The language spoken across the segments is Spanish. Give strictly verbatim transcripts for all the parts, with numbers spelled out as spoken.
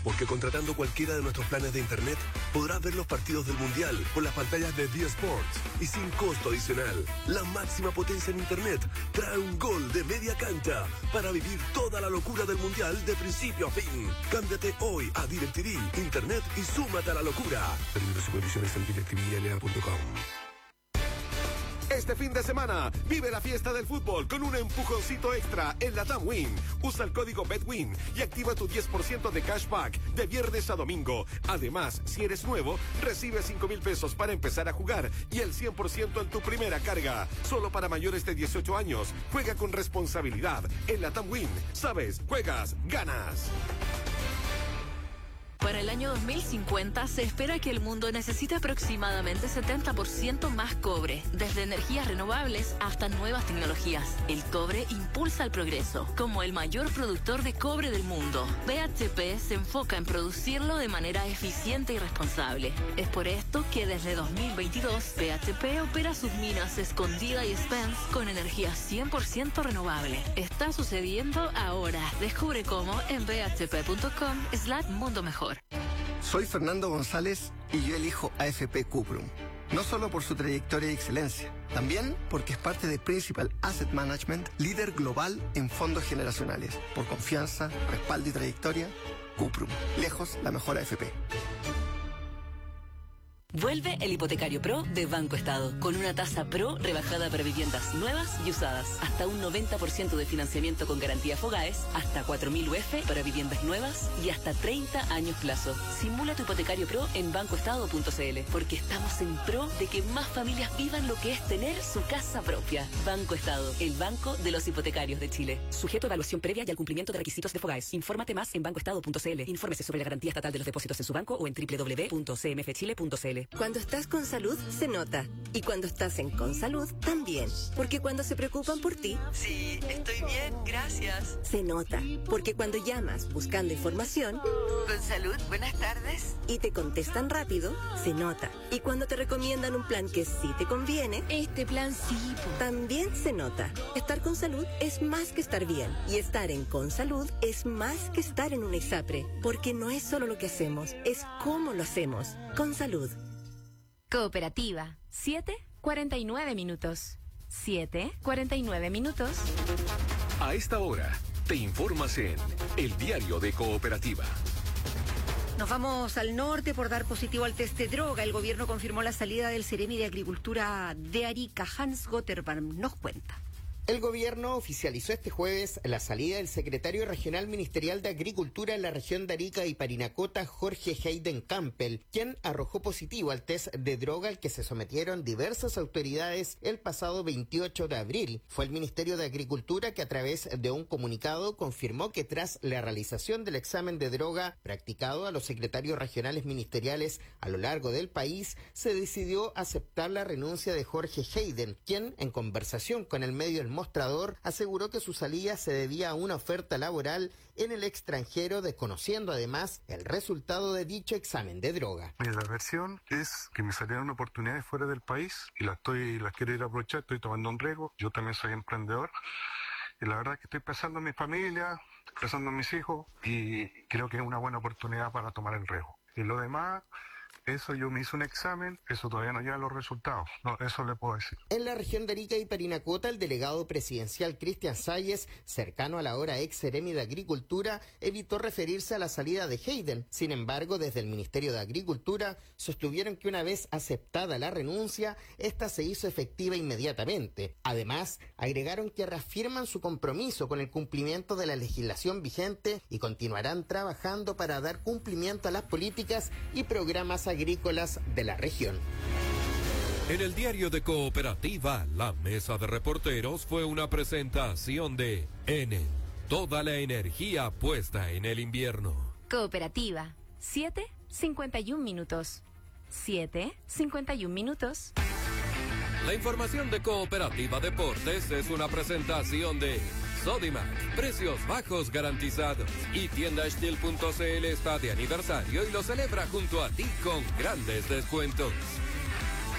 porque contratando cualquiera de nuestros planes de internet podrás ver los partidos del Mundial por las pantallas de D Sports y sin costo adicional. La máxima potencia en internet trae un gol de media cancha para vivir toda la locura del Mundial de principio a fin. Cámbiate hoy a DirecTV Internet y súmate a la locura. Términos y condiciones en directivl a punto com. Este fin de semana, vive la fiesta del fútbol con un empujoncito extra en la TAMWIN. Usa el código BETWIN y activa tu diez por ciento de cashback de viernes a domingo. Además, si eres nuevo, recibe cinco mil pesos para empezar a jugar y el cien por ciento en tu primera carga. Solo para mayores de dieciocho años. Juega con responsabilidad. En la TAMWIN, sabes, juegas, ganas. Para el año dos mil cincuenta se espera que el mundo necesite aproximadamente setenta por ciento más cobre, desde energías renovables hasta nuevas tecnologías. El cobre impulsa el progreso. Como el mayor productor de cobre del mundo, B H P se enfoca en producirlo de manera eficiente y responsable. Es por esto que desde dos mil veintidós B H P opera sus minas Escondida y Spence con energía cien por ciento renovable. Está sucediendo ahora. Descubre cómo en b h p punto com slash mundo mejor. Soy Fernando González y yo elijo A F P Cuprum. No solo por su trayectoria y excelencia, también porque es parte de Principal Asset Management, líder global en fondos generacionales. Por confianza, respaldo y trayectoria, Cuprum. Lejos la mejor A F P. Vuelve el Hipotecario Pro de Banco Estado, con una tasa Pro rebajada para viviendas nuevas y usadas, hasta un noventa por ciento de financiamiento con garantía Fogaes, hasta cuatro mil U F para viviendas nuevas y hasta treinta años plazo. Simula tu Hipotecario Pro en banco estado punto c l, porque estamos en pro de que más familias vivan lo que es tener su casa propia. Banco Estado, el banco de los hipotecarios de Chile. Sujeto a evaluación previa y al cumplimiento de requisitos de Fogaes. Infórmate más en banco estado punto c l. Infórmese sobre la garantía estatal de los depósitos en su banco o en doble u doble u doble u punto c m f chile punto c l. Cuando estás con salud, se nota. Y cuando estás en Consalud, también. Porque cuando se preocupan por ti... Sí, estoy bien, gracias. Se nota. Porque cuando llamas buscando información... Consalud, buenas tardes. Y te contestan rápido, se nota. Y cuando te recomiendan un plan que sí te conviene... Este plan sí. También se nota. Estar con salud es más que estar bien. Y estar en Consalud es más que estar en un ISAPRE. Porque no es solo lo que hacemos, es cómo lo hacemos. Consalud. Cooperativa, siete cuarenta y nueve minutos. siete cuarenta y nueve minutos. A esta hora, te informas en El Diario de Cooperativa. Nos vamos al norte por dar positivo al test de droga. El gobierno confirmó la salida del Seremi de Agricultura de Arica. Hans Gotterbaum nos cuenta. El gobierno oficializó este jueves la salida del secretario regional ministerial de Agricultura en la región de Arica y Parinacota, Jorge Hayden Campbell, quien arrojó positivo al test de droga al que se sometieron diversas autoridades el pasado veintiocho de abril. Fue el Ministerio de Agricultura que a través de un comunicado confirmó que tras la realización del examen de droga practicado a los secretarios regionales ministeriales a lo largo del país, se decidió aceptar la renuncia de Jorge Hayden, quien en conversación con el medio El Mostrador aseguró que su salida se debía a una oferta laboral en el extranjero, desconociendo además el resultado de dicho examen de droga. La versión es que me salieron oportunidades fuera del país y las estoy, las quiero ir a aprovechar, estoy tomando un riesgo, yo también soy emprendedor y la verdad es que estoy pensando en mi familia, pensando en mis hijos y creo que es una buena oportunidad para tomar el riesgo. Y lo demás... Eso yo me hice un examen, eso todavía no llega los resultados, no, eso le puedo decir. En la región de Arica y Parinacota, el delegado presidencial Cristian Salles, cercano a la ahora ex Seremi de Agricultura, evitó referirse a la salida de Hayden. Sin embargo, desde el Ministerio de Agricultura sostuvieron que una vez aceptada la renuncia, esta se hizo efectiva inmediatamente. Además, agregaron que reafirman su compromiso con el cumplimiento de la legislación vigente y continuarán trabajando para dar cumplimiento a las políticas y programas agrícolas de la región. En el Diario de Cooperativa, la mesa de reporteros fue una presentación de Enel, toda la energía puesta en el invierno. Cooperativa, siete cincuenta y uno minutos. siete cincuenta y uno minutos. La información de Cooperativa Deportes es una presentación de Sodimac, precios bajos garantizados. Y tienda steel punto c l está de aniversario y lo celebra junto a ti con grandes descuentos.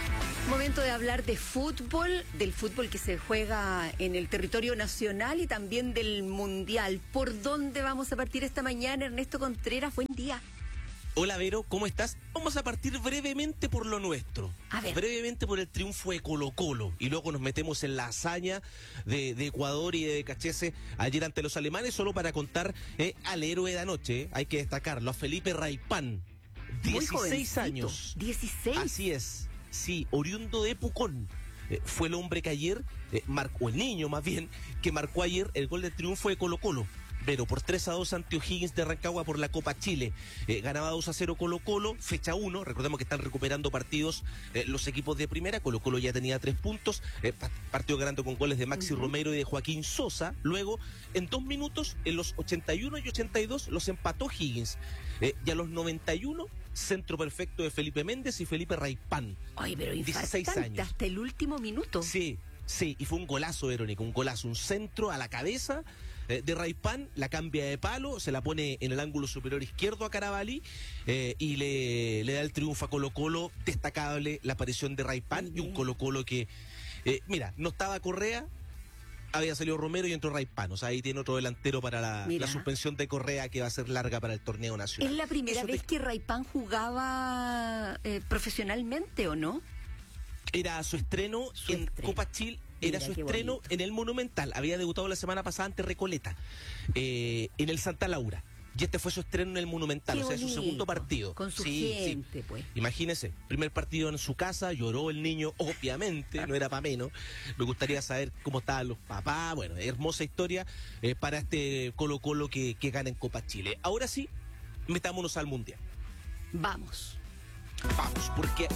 Momento de hablar de fútbol, del fútbol que se juega en el territorio nacional y también del mundial. ¿Por dónde vamos a partir esta mañana, Ernesto Contreras? Buen día. Hola Vero, ¿cómo estás? Vamos a partir brevemente por lo nuestro. A ver. Brevemente por el triunfo de Colo-Colo. Y luego nos metemos en la hazaña de, de Ecuador y de Cachese ayer ante los alemanes, solo para contar eh, al héroe de anoche, eh, hay que destacarlo, a Felipe Raipán. dieciséis años. dieciséis. Así es, sí, oriundo de Pucón. Eh, fue el hombre que ayer eh, marcó, el niño más bien, que marcó ayer el gol de triunfo de Colo-Colo. Pero por tres a dos ante O'Higgins de Rancagua por la Copa Chile. Eh, ganaba dos a cero Colo-Colo, fecha uno. Recordemos que están recuperando partidos eh, los equipos de primera. Colo-Colo ya tenía tres puntos. Eh, partió ganando con goles de Maxi uh-huh. Romero y de Joaquín Sosa. Luego, en dos minutos, en los ochenta y uno y ochenta y dos, los empató Higgins. Eh, y a los noventa y uno, centro perfecto de Felipe Méndez y Felipe Raipán. Ay, pero dieciséis años. Hasta el último minuto. Sí, sí. Y fue un golazo, Verónica. Un golazo. Un centro a la cabeza de Raipán, la cambia de palo, se la pone en el ángulo superior izquierdo a Carabalí eh, y le, le da el triunfo a Colo-Colo. Destacable la aparición de Raipán y un Colo-Colo que, eh, mira, no estaba Correa, había salido Romero y entró Raipán. O sea, ahí tiene otro delantero para la, la suspensión de Correa que va a ser larga para el torneo nacional. ¿Es la primera Eso vez te... que Raipán jugaba eh, profesionalmente o no? Era su estreno su en estreno. Copa Chile. Era Mira, su estreno bonito. En el Monumental. Había debutado la semana pasada ante Recoleta, eh, en el Santa Laura. Y este fue su estreno en el Monumental, qué o sea, bonito. Su segundo partido. Con su sí, gente, sí. pues. Imagínese, primer partido en su casa, lloró el niño, obviamente, no era para menos. Me gustaría saber cómo estaban los papás. Bueno, hermosa historia eh, para este Colo-Colo que, que gana en Copa Chile. Ahora sí, metámonos al Mundial. Vamos. Vamos, porque...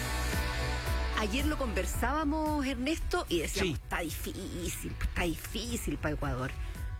Ayer lo conversábamos, Ernesto, y decíamos, sí. está difícil, está difícil para Ecuador.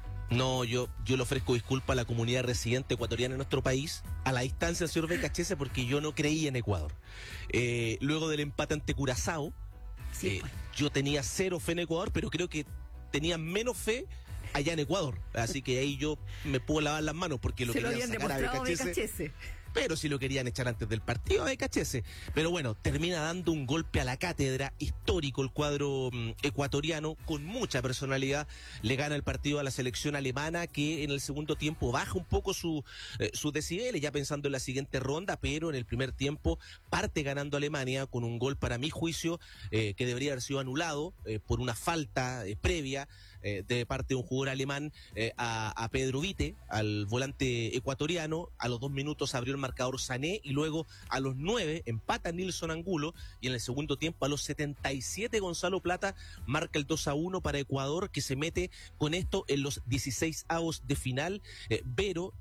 No, yo, yo le ofrezco disculpas a la comunidad residente ecuatoriana en nuestro país, a la distancia del señor Becachese, porque yo no creía en Ecuador. Eh, luego del empate ante Curazao, sí, eh, pues. yo tenía cero fe en Ecuador, pero creo que tenía menos fe allá en Ecuador. Así que ahí yo me puedo lavar las manos, porque lo Se querían lo habían sacar demostrado a Becachese. Becachese. Pero si lo querían echar antes del partido de Cachese. Pero bueno, termina dando un golpe a la cátedra, histórico el cuadro mm, ecuatoriano, con mucha personalidad. Le gana el partido a la selección alemana, que en el segundo tiempo baja un poco su, eh, sus decibeles, ya pensando en la siguiente ronda, pero en el primer tiempo parte ganando Alemania con un gol, para mi juicio, eh, que debería haber sido anulado eh, por una falta eh, previa eh, de parte de un jugador alemán eh, a, a Pedro Vite, al volante ecuatoriano. A los dos minutos abrió el marcador Sané y luego a los nueve empata Nilson Angulo y en el segundo tiempo a los setenta y siete Gonzalo Plata marca el dos a uno para Ecuador, que se mete con esto en los dieciséis avos de final. eh, Vero,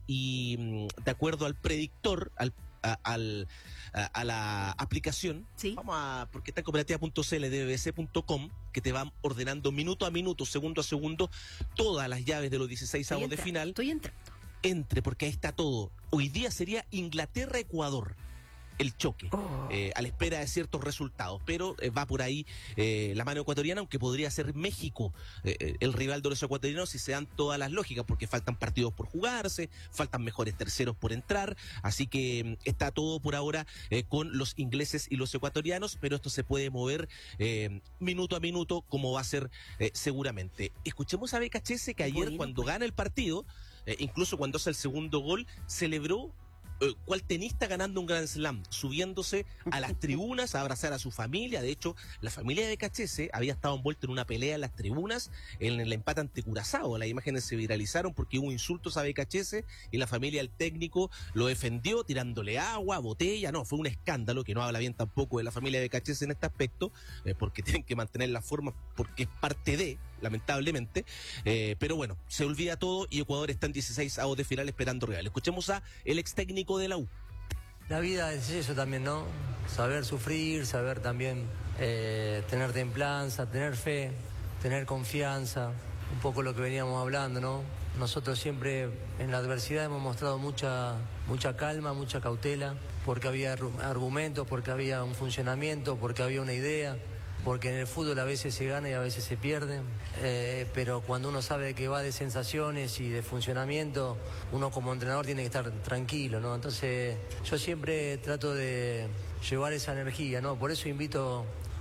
y de acuerdo al predictor, al A, al, a, a la aplicación, ¿sí? Vamos a, porque está en cooperativa punto c l de b b c punto com, que te van ordenando minuto a minuto, segundo a segundo, todas las llaves de los dieciséis avos de final. Estoy entrando. Entre, porque ahí está todo. Hoy día sería Inglaterra-Ecuador el choque, oh. eh, a la espera de ciertos resultados, pero eh, va por ahí eh, la mano ecuatoriana, aunque podría ser México eh, el rival de los ecuatorianos si se dan todas las lógicas, porque faltan partidos por jugarse, faltan mejores terceros por entrar, así que está todo por ahora eh, con los ingleses y los ecuatorianos, pero esto se puede mover eh, minuto a minuto, como va a ser eh, seguramente. Escuchemos a Becachese, que ayer, bueno, cuando gana el partido, eh, incluso cuando hace el segundo gol, celebró Eh, cual tenista ganando un Grand Slam, subiéndose a las tribunas a abrazar a su familia. De hecho, la familia de Becachese había estado envuelta en una pelea en las tribunas en el empate ante Curazao. Las imágenes se viralizaron porque hubo insultos a Becachese y la familia del técnico lo defendió tirándole agua, botella. No, fue un escándalo, que no habla bien tampoco de la familia de Becachese en este aspecto, eh, porque tienen que mantener la forma, porque es parte de, lamentablemente, eh, pero bueno, se olvida todo y Ecuador está en dieciséis avos de final esperando real. Escuchemos a el ex técnico de la U. La vida es eso también, ¿no? Saber sufrir, saber también eh, tener templanza, tener fe, tener confianza, un poco lo que veníamos hablando, ¿no? Nosotros siempre en la adversidad hemos mostrado mucha, mucha calma, mucha cautela, porque había argumentos, porque había un funcionamiento, porque había una idea. Porque en el fútbol a veces se gana y a veces se pierde, eh, pero cuando uno sabe que va de sensaciones y de funcionamiento, uno como entrenador tiene que estar tranquilo, ¿no? Entonces yo siempre trato de llevar esa energía, ¿no? Por eso invito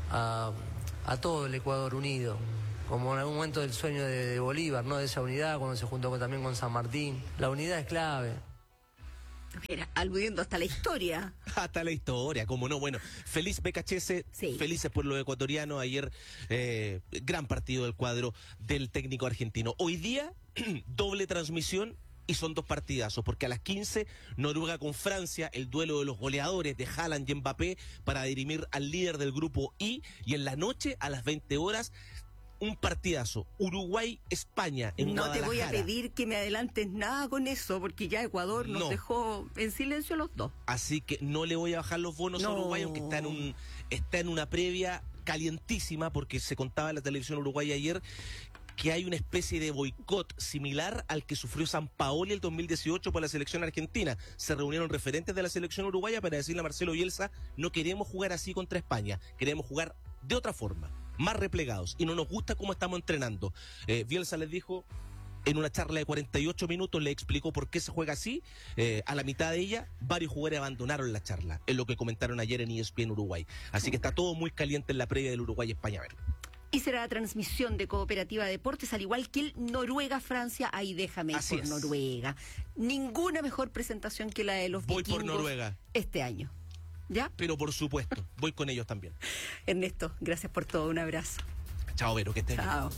a, a todo el Ecuador unido. Como en algún momento del sueño de, de Bolívar, ¿no? De esa unidad, cuando se juntó con, también con San Martín. La unidad es clave. Mira, aludiendo hasta la historia. Hasta la historia, cómo no. Bueno, feliz B K H S, sí. Felices pueblo ecuatoriano. Ayer, eh, gran partido del cuadro del técnico argentino. Hoy día, doble transmisión. Y son dos partidazos, porque a las quince, Noruega con Francia, el duelo de los goleadores de Haaland y Mbappé para dirimir al líder del grupo I. Y en la noche, a las veinte horas, un partidazo, Uruguay-España en No Guadalajara. te voy a pedir que me adelantes nada con eso, porque ya Ecuador nos no. dejó en silencio los dos. Así que no le voy a bajar los bonos no. a Uruguay, aunque está en, un, está en una previa calientísima, porque se contaba en la televisión uruguaya ayer que hay una especie de boicot similar al que sufrió Sampaoli el dos mil dieciocho por la selección argentina. Se reunieron referentes de la selección uruguaya para decirle a Marcelo Bielsa, no queremos jugar así contra España, queremos jugar de otra forma, más replegados, y no nos gusta cómo estamos entrenando. Eh, Bielsa les dijo, en una charla de cuarenta y ocho minutos, le explicó por qué se juega así. Eh, a la mitad de ella, varios jugadores abandonaron la charla, es lo que comentaron ayer en E S P N Uruguay. Así que está todo muy caliente en la previa del Uruguay-España. A ver. Y será la transmisión de Cooperativa Deportes, al igual que el Noruega-Francia. Ahí déjame ir por Noruega. Ninguna mejor presentación que la de los Voy vikingos por Noruega este año. ¿Ya? Pero por supuesto, voy con ellos también. Ernesto, gracias por todo. Un abrazo. Chao, Vero, que estés bien. Chao.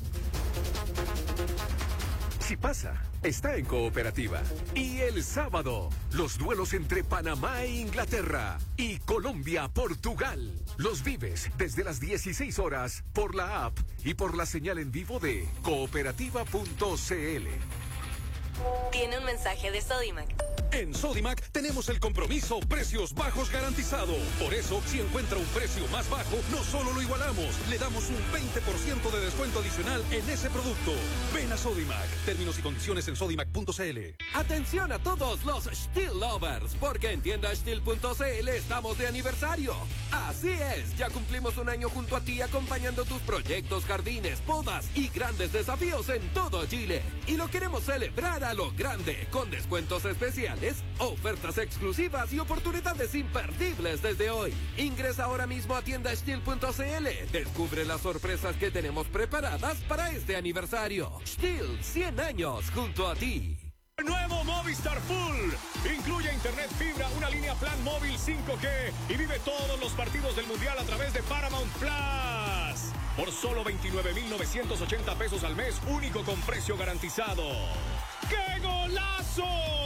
Si pasa, está en Cooperativa. Y el sábado, los duelos entre Panamá e Inglaterra y Colombia-Portugal. Los vives desde las dieciséis horas por la app y por la señal en vivo de cooperativa punto c l. Tiene un mensaje de Sodimac. En Sodimac tenemos el compromiso precios bajos garantizado. Por eso, si encuentra un precio más bajo, no solo lo igualamos, le damos un veinte por ciento de descuento adicional en ese producto. Ven a Sodimac. Términos y condiciones en sodimac punto c l. Atención a todos los Stihl lovers, porque en tienda stihl punto c l estamos de aniversario. Así es, ya cumplimos un año junto a ti acompañando tus proyectos, jardines, podas y grandes desafíos en todo Chile. Y lo queremos celebrar a lo grande, con descuentos especiales, ofertas exclusivas y oportunidades imperdibles desde hoy. Ingresa ahora mismo a tienda stihl punto c l. Descubre las sorpresas que tenemos preparadas para este aniversario. Stihl, cien años junto a ti. Nuevo Movistar Full. Incluye internet fibra, una línea plan móvil cinco G y vive todos los partidos del Mundial a través de Paramount Plus. Por solo veintinueve mil novecientos ochenta pesos al mes, único con precio garantizado. ¡Qué golazo!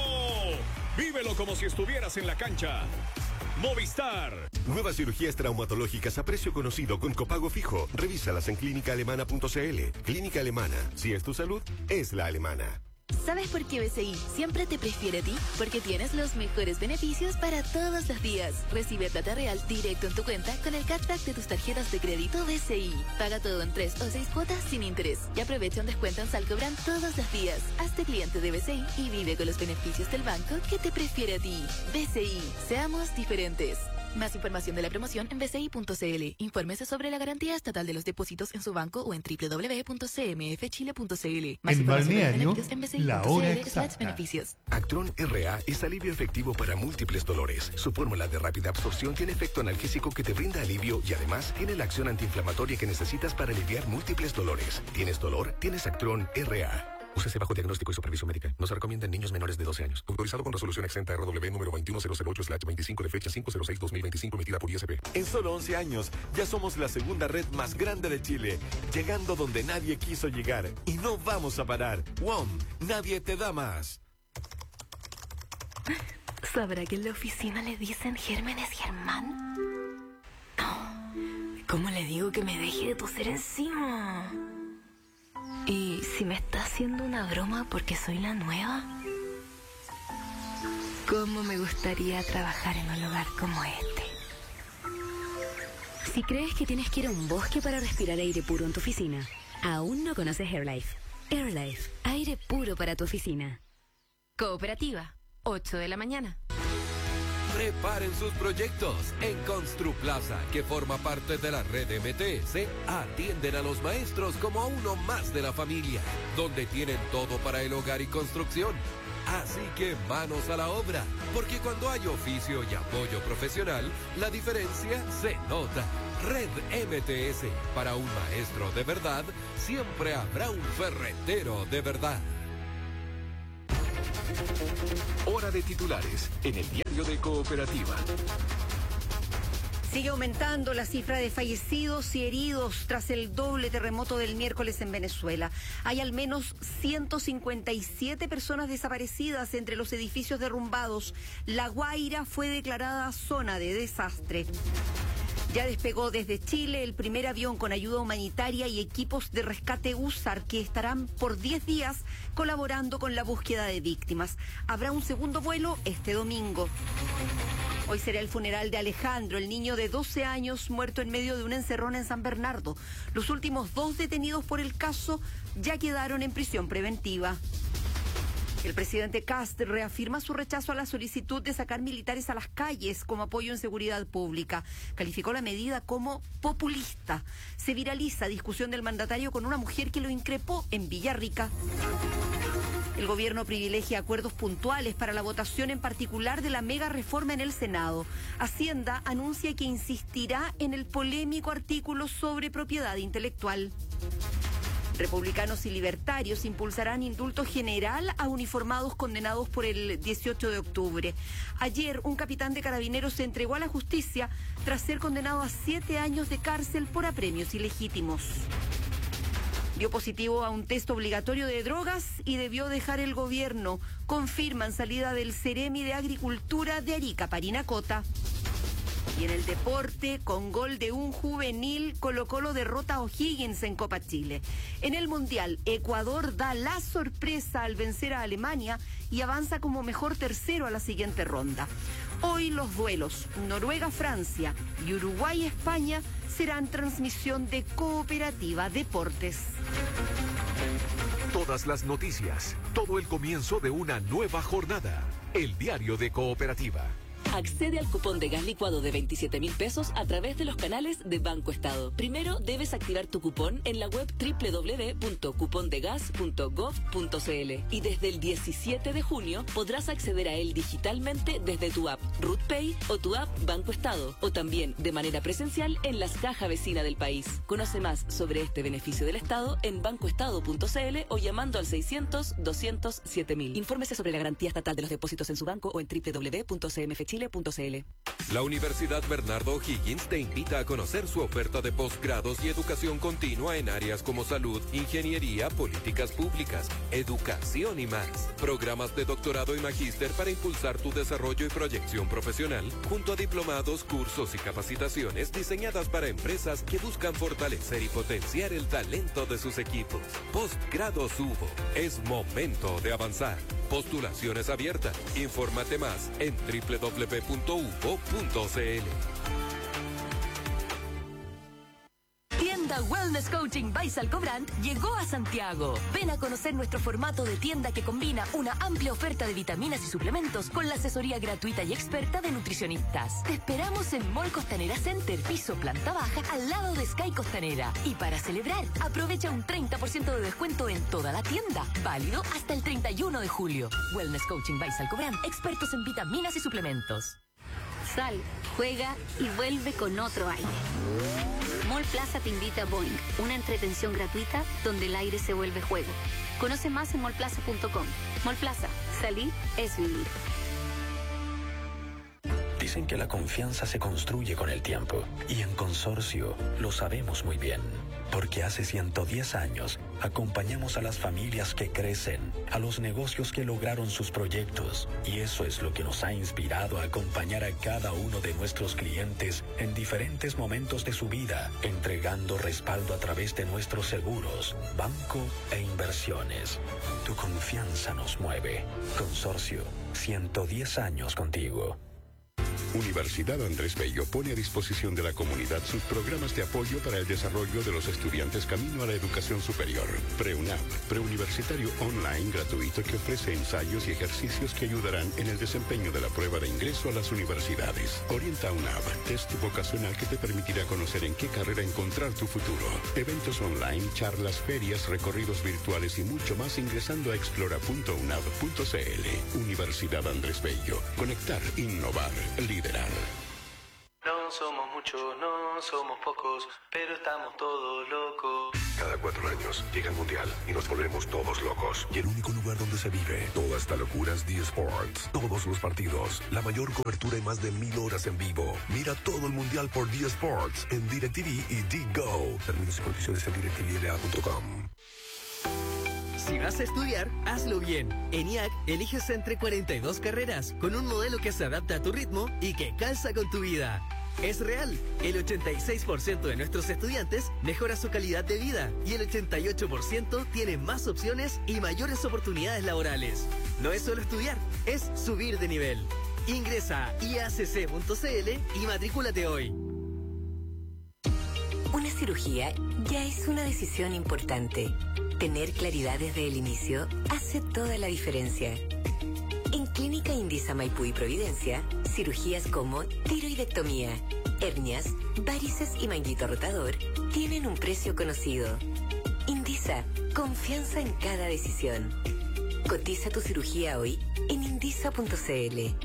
Vívelo como si estuvieras en la cancha. Movistar. Nuevas cirugías traumatológicas a precio conocido con copago fijo. Revísalas en clínica alemana punto c l. Clínica Alemana. Si es tu salud, es la alemana. ¿Sabes por qué B C I siempre te prefiere a ti? Porque tienes los mejores beneficios para todos los días. Recibe plata real directo en tu cuenta con el cashback de tus tarjetas de crédito B C I. Paga todo en tres o seis cuotas sin interés. Y aprovecha un descuento en Salcobran todos los días. Hazte cliente de B C I y vive con los beneficios del banco que te prefiere a ti. B C I. Seamos diferentes. Más información de la promoción en b c i punto c l. Infórmese sobre la garantía estatal de los depósitos en su banco o en doble u doble u doble u punto c m f chile punto c l. Más en Balneario, en la hora exacta. Beneficios. Actron R A es alivio efectivo para múltiples dolores. Su fórmula de rápida absorción tiene efecto analgésico que te brinda alivio y además tiene la acción antiinflamatoria que necesitas para aliviar múltiples dolores. ¿Tienes dolor? Tienes Actron R A. Úsese bajo diagnóstico y supervisión médica. No se recomienda en niños menores de doce años. Autorizado con resolución exenta R W número veintiuno mil ocho slash veinticinco de fecha cinco cero seis dos mil veinticinco emitida por I S P. En solo once años, ya somos la segunda red más grande de Chile, llegando donde nadie quiso llegar. Y no vamos a parar. W O M, nadie te da más. ¿Sabrá que en la oficina le dicen Gérmenes Germán? No. ¿Cómo le digo que me deje de toser encima? ¿Y si me está haciendo una broma porque soy la nueva? ¿Cómo me gustaría trabajar en un lugar como este? Si crees que tienes que ir a un bosque para respirar aire puro en tu oficina, aún no conoces AirLife. AirLife, aire puro para tu oficina. Cooperativa, ocho de la mañana. Preparen sus proyectos. En Construplaza, que forma parte de la red M T S, atienden a los maestros como a uno más de la familia, donde tienen todo para el hogar y construcción. Así que manos a la obra, porque cuando hay oficio y apoyo profesional, la diferencia se nota. Red M T S, para un maestro de verdad, siempre habrá un ferretero de verdad. Hora de titulares en el diario de Cooperativa. Sigue aumentando la cifra de fallecidos y heridos tras el doble terremoto del miércoles en Venezuela. Hay al menos ciento cincuenta y siete personas desaparecidas entre los edificios derrumbados. La Guaira fue declarada zona de desastre. Ya despegó desde Chile el primer avión con ayuda humanitaria y equipos de rescate U S A R que estarán por diez días colaborando con la búsqueda de víctimas. Habrá un segundo vuelo este domingo. Hoy será el funeral de Alejandro, el niño de doce años muerto en medio de una encerrona en San Bernardo. Los últimos dos detenidos por el caso ya quedaron en prisión preventiva. El presidente Kast reafirma su rechazo a la solicitud de sacar militares a las calles como apoyo en seguridad pública. Calificó la medida como populista. Se viraliza discusión del mandatario con una mujer que lo increpó en Villarrica. El gobierno privilegia acuerdos puntuales para la votación en particular de la mega reforma en el Senado. Hacienda anuncia que insistirá en el polémico artículo sobre propiedad intelectual. Republicanos y libertarios impulsarán indulto general a uniformados condenados por el dieciocho de octubre. Ayer, un capitán de carabineros se entregó a la justicia tras ser condenado a siete años de cárcel por apremios ilegítimos. Dio positivo a un test obligatorio de drogas y debió dejar el gobierno. Confirman salida del Ceremi de Agricultura de Arica, Parinacota. Y en el deporte, con gol de un juvenil, Colo-Colo derrota a O'Higgins en Copa Chile. En el Mundial, Ecuador da la sorpresa al vencer a Alemania y avanza como mejor tercero a la siguiente ronda. Hoy los duelos Noruega-Francia y Uruguay-España serán transmisión de Cooperativa Deportes. Todas las noticias, todo el comienzo de una nueva jornada. El diario de Cooperativa. Accede al cupón de gas licuado de veintisiete mil pesos a través de los canales de Banco Estado. Primero debes activar tu cupón en la web doble u doble u doble u punto cupondegas punto gov punto cl y desde el diecisiete de junio podrás acceder a él digitalmente desde tu app RutPay o tu app Banco Estado o también de manera presencial en las cajas vecinas del país. Conoce más sobre este beneficio del Estado en bancoestado punto cl o llamando al seiscientos, doscientos, siete mil. Infórmese sobre la garantía estatal de los depósitos en su banco o en doble u doble u doble u punto c m f chile punto c l. La Universidad Bernardo O'Higgins te invita a conocer su oferta de posgrados y educación continua en áreas como salud, ingeniería, políticas públicas, educación y más. Programas de doctorado y magíster para impulsar tu desarrollo y proyección profesional, junto a diplomados, cursos y capacitaciones diseñadas para empresas que buscan fortalecer y potenciar el talento de sus equipos. Postgrados Hubo. Es momento de avanzar. Postulaciones abiertas. Infórmate más en doble u doble u doble u punto u b o punto c l. Tienda Wellness Coaching by Salcobrand llegó a Santiago. Ven a conocer nuestro formato de tienda que combina una amplia oferta de vitaminas y suplementos con la asesoría gratuita y experta de nutricionistas. Te esperamos en Mall Costanera Center, piso planta baja, al lado de Sky Costanera. Y para celebrar, aprovecha un treinta por ciento de descuento en toda la tienda. Válido hasta el treinta y uno de julio. Wellness Coaching by Salcobrand, expertos en vitaminas y suplementos. Sal, juega y vuelve con otro aire. Mall Plaza te invita a Boing, una entretención gratuita donde el aire se vuelve juego. Conoce más en mall plaza punto com. Mall Plaza, salir es vivir. Dicen que la confianza se construye con el tiempo y en Consorcio lo sabemos muy bien, porque hace ciento diez años acompañamos a las familias que crecen, a los negocios que lograron sus proyectos y eso es lo que nos ha inspirado a acompañar a cada uno de nuestros clientes en diferentes momentos de su vida, entregando respaldo a través de nuestros seguros, banco e inversiones. Tu confianza nos mueve. Consorcio, ciento diez años contigo. Universidad Andrés Bello pone a disposición de la comunidad sus programas de apoyo para el desarrollo de los estudiantes camino a la educación superior. PreUNAV, preuniversitario online gratuito que ofrece ensayos y ejercicios que ayudarán en el desempeño de la prueba de ingreso a las universidades. Orienta UNAV, test vocacional que te permitirá conocer en qué carrera encontrar tu futuro. Eventos online, charlas, ferias, recorridos virtuales y mucho más ingresando a explora punto unav punto cl. Universidad Andrés Bello. Conectar, innovar, liderar. No somos muchos, no somos pocos, pero estamos todos locos. Cada cuatro años llega el Mundial y nos volvemos todos locos. Y el único lugar donde se vive toda esta locura es D-Sports. Todos los partidos, la mayor cobertura y más de mil horas en vivo. Mira todo el Mundial por D-Sports en DirecTV y D-Go. Términos y condiciones en direct t v l a punto com. Si vas a estudiar, hazlo bien. En I A C eliges entre cuarenta y dos carreras con un modelo que se adapta a tu ritmo y que calza con tu vida. Es real, el ochenta y seis por ciento de nuestros estudiantes mejora su calidad de vida y el ochenta y ocho por ciento tiene más opciones y mayores oportunidades laborales. No es solo estudiar, es subir de nivel. Ingresa a i a c c punto c l y matrículate hoy. Una cirugía ya es una decisión importante. Tener claridad desde el inicio hace toda la diferencia. En Clínica Indisa Maipú y Providencia, cirugías como tiroidectomía, hernias, varices y manguito rotador tienen un precio conocido. Indisa, confianza en cada decisión. Cotiza tu cirugía hoy en indisa punto c l.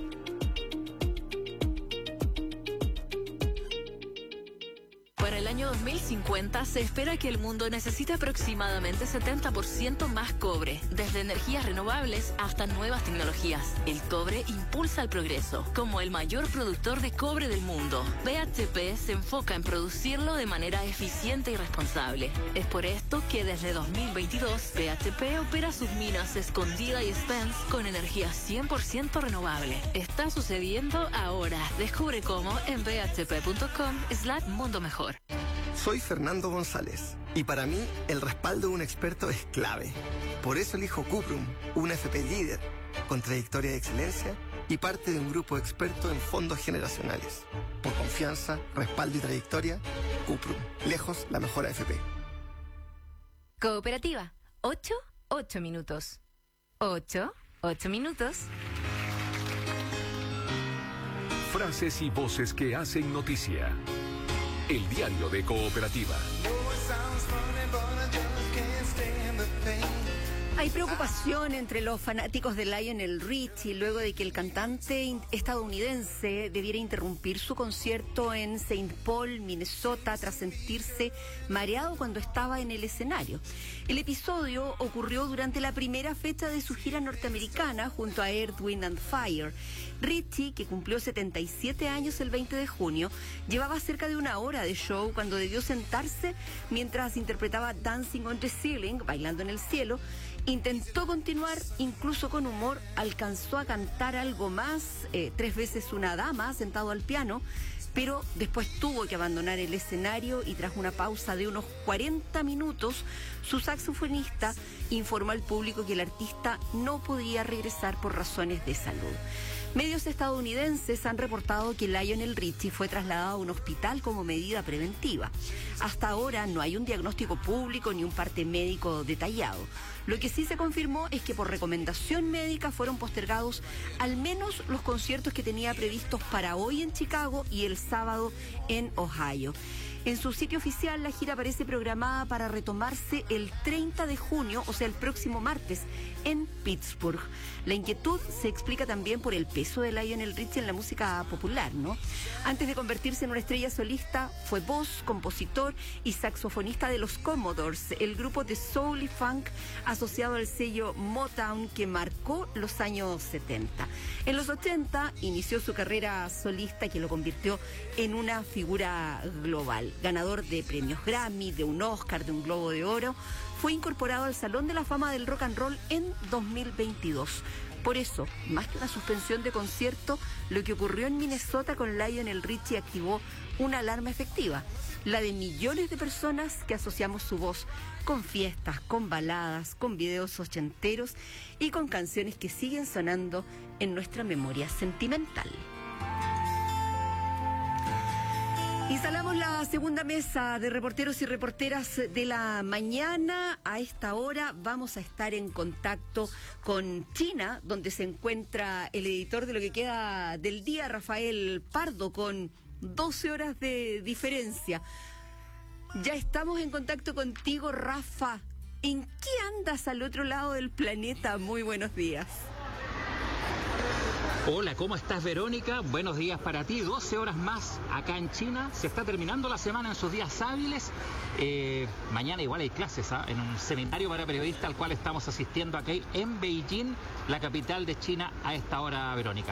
Para el año dos mil cincuenta se espera que el mundo necesite aproximadamente setenta por ciento más cobre, desde energías renovables hasta nuevas tecnologías. El cobre impulsa el progreso. Como el mayor productor de cobre del mundo, B H P se enfoca en producirlo de manera eficiente y responsable. Es por esto que desde dos mil veintidós, B H P opera sus minas Escondida y Spence con energía cien por ciento renovable. Está sucediendo ahora. Descubre cómo en b h p punto com slash mundo mejor. Soy Fernando González y para mí el respaldo de un experto es clave. Por eso elijo Cuprum, una F P líder, con trayectoria de excelencia y parte de un grupo experto en fondos generacionales. Por confianza, respaldo y trayectoria, Cuprum, lejos la mejor A F P. Cooperativa, ocho, ocho minutos. ocho, ocho minutos. Frases y voces que hacen noticia. El diario de Cooperativa. Hay preocupación entre los fanáticos de Lionel Richie luego de que el cantante estadounidense debiera interrumpir su concierto en Saint Paul, Minnesota, tras sentirse mareado cuando estaba en el escenario. El episodio ocurrió durante la primera fecha de su gira norteamericana junto a Earth, Wind and Fire. Richie, que cumplió setenta y siete años el veinte de junio, llevaba cerca de una hora de show cuando debió sentarse mientras interpretaba Dancing on the Ceiling, bailando en el cielo. Intentó continuar, incluso con humor, alcanzó a cantar algo más, eh, tres veces una dama sentado al piano, pero después tuvo que abandonar el escenario y tras una pausa de unos cuarenta minutos, su saxofonista informó al público que el artista no podía regresar por razones de salud. Medios estadounidenses han reportado que Lionel Richie fue trasladado a un hospital como medida preventiva. Hasta ahora no hay un diagnóstico público ni un parte médico detallado. Lo que sí se confirmó es que por recomendación médica fueron postergados al menos los conciertos que tenía previstos para hoy en Chicago y el sábado en Ohio. En su sitio oficial, la gira parece programada para retomarse el treinta de junio, o sea, el próximo martes, en Pittsburgh. La inquietud se explica también por el peso de Lionel Richie en la música popular, ¿no? Antes de convertirse en una estrella solista, fue voz, compositor y saxofonista de los Commodores, el grupo de soul y funk asociado al sello Motown que marcó los años setenta. En los ochenta inició su carrera solista que lo convirtió en una figura global. Ganador de premios Grammy, de un Oscar, de un Globo de Oro, fue incorporado al Salón de la Fama del Rock and Roll en dos mil veintidós. Por eso, más que una suspensión de concierto, lo que ocurrió en Minnesota con Lionel Richie activó una alarma efectiva, la de millones de personas que asociamos su voz con fiestas, con baladas, con videos ochenteros y con canciones que siguen sonando en nuestra memoria sentimental. Instalamos la segunda mesa de reporteros y reporteras de la mañana. A esta hora vamos a estar en contacto con China, donde se encuentra el editor de Lo que queda del día, Rafael Pardo, con doce horas de diferencia. Ya estamos en contacto contigo, Rafa. ¿En qué andas al otro lado del planeta? Muy buenos días. Hola, ¿cómo estás, Verónica? Buenos días para ti. doce horas más acá en China. Se está terminando la semana en sus días hábiles. Eh, mañana igual hay clases, ¿eh? En un seminario para periodistas al cual estamos asistiendo aquí en Beijing, la capital de China, a esta hora, Verónica.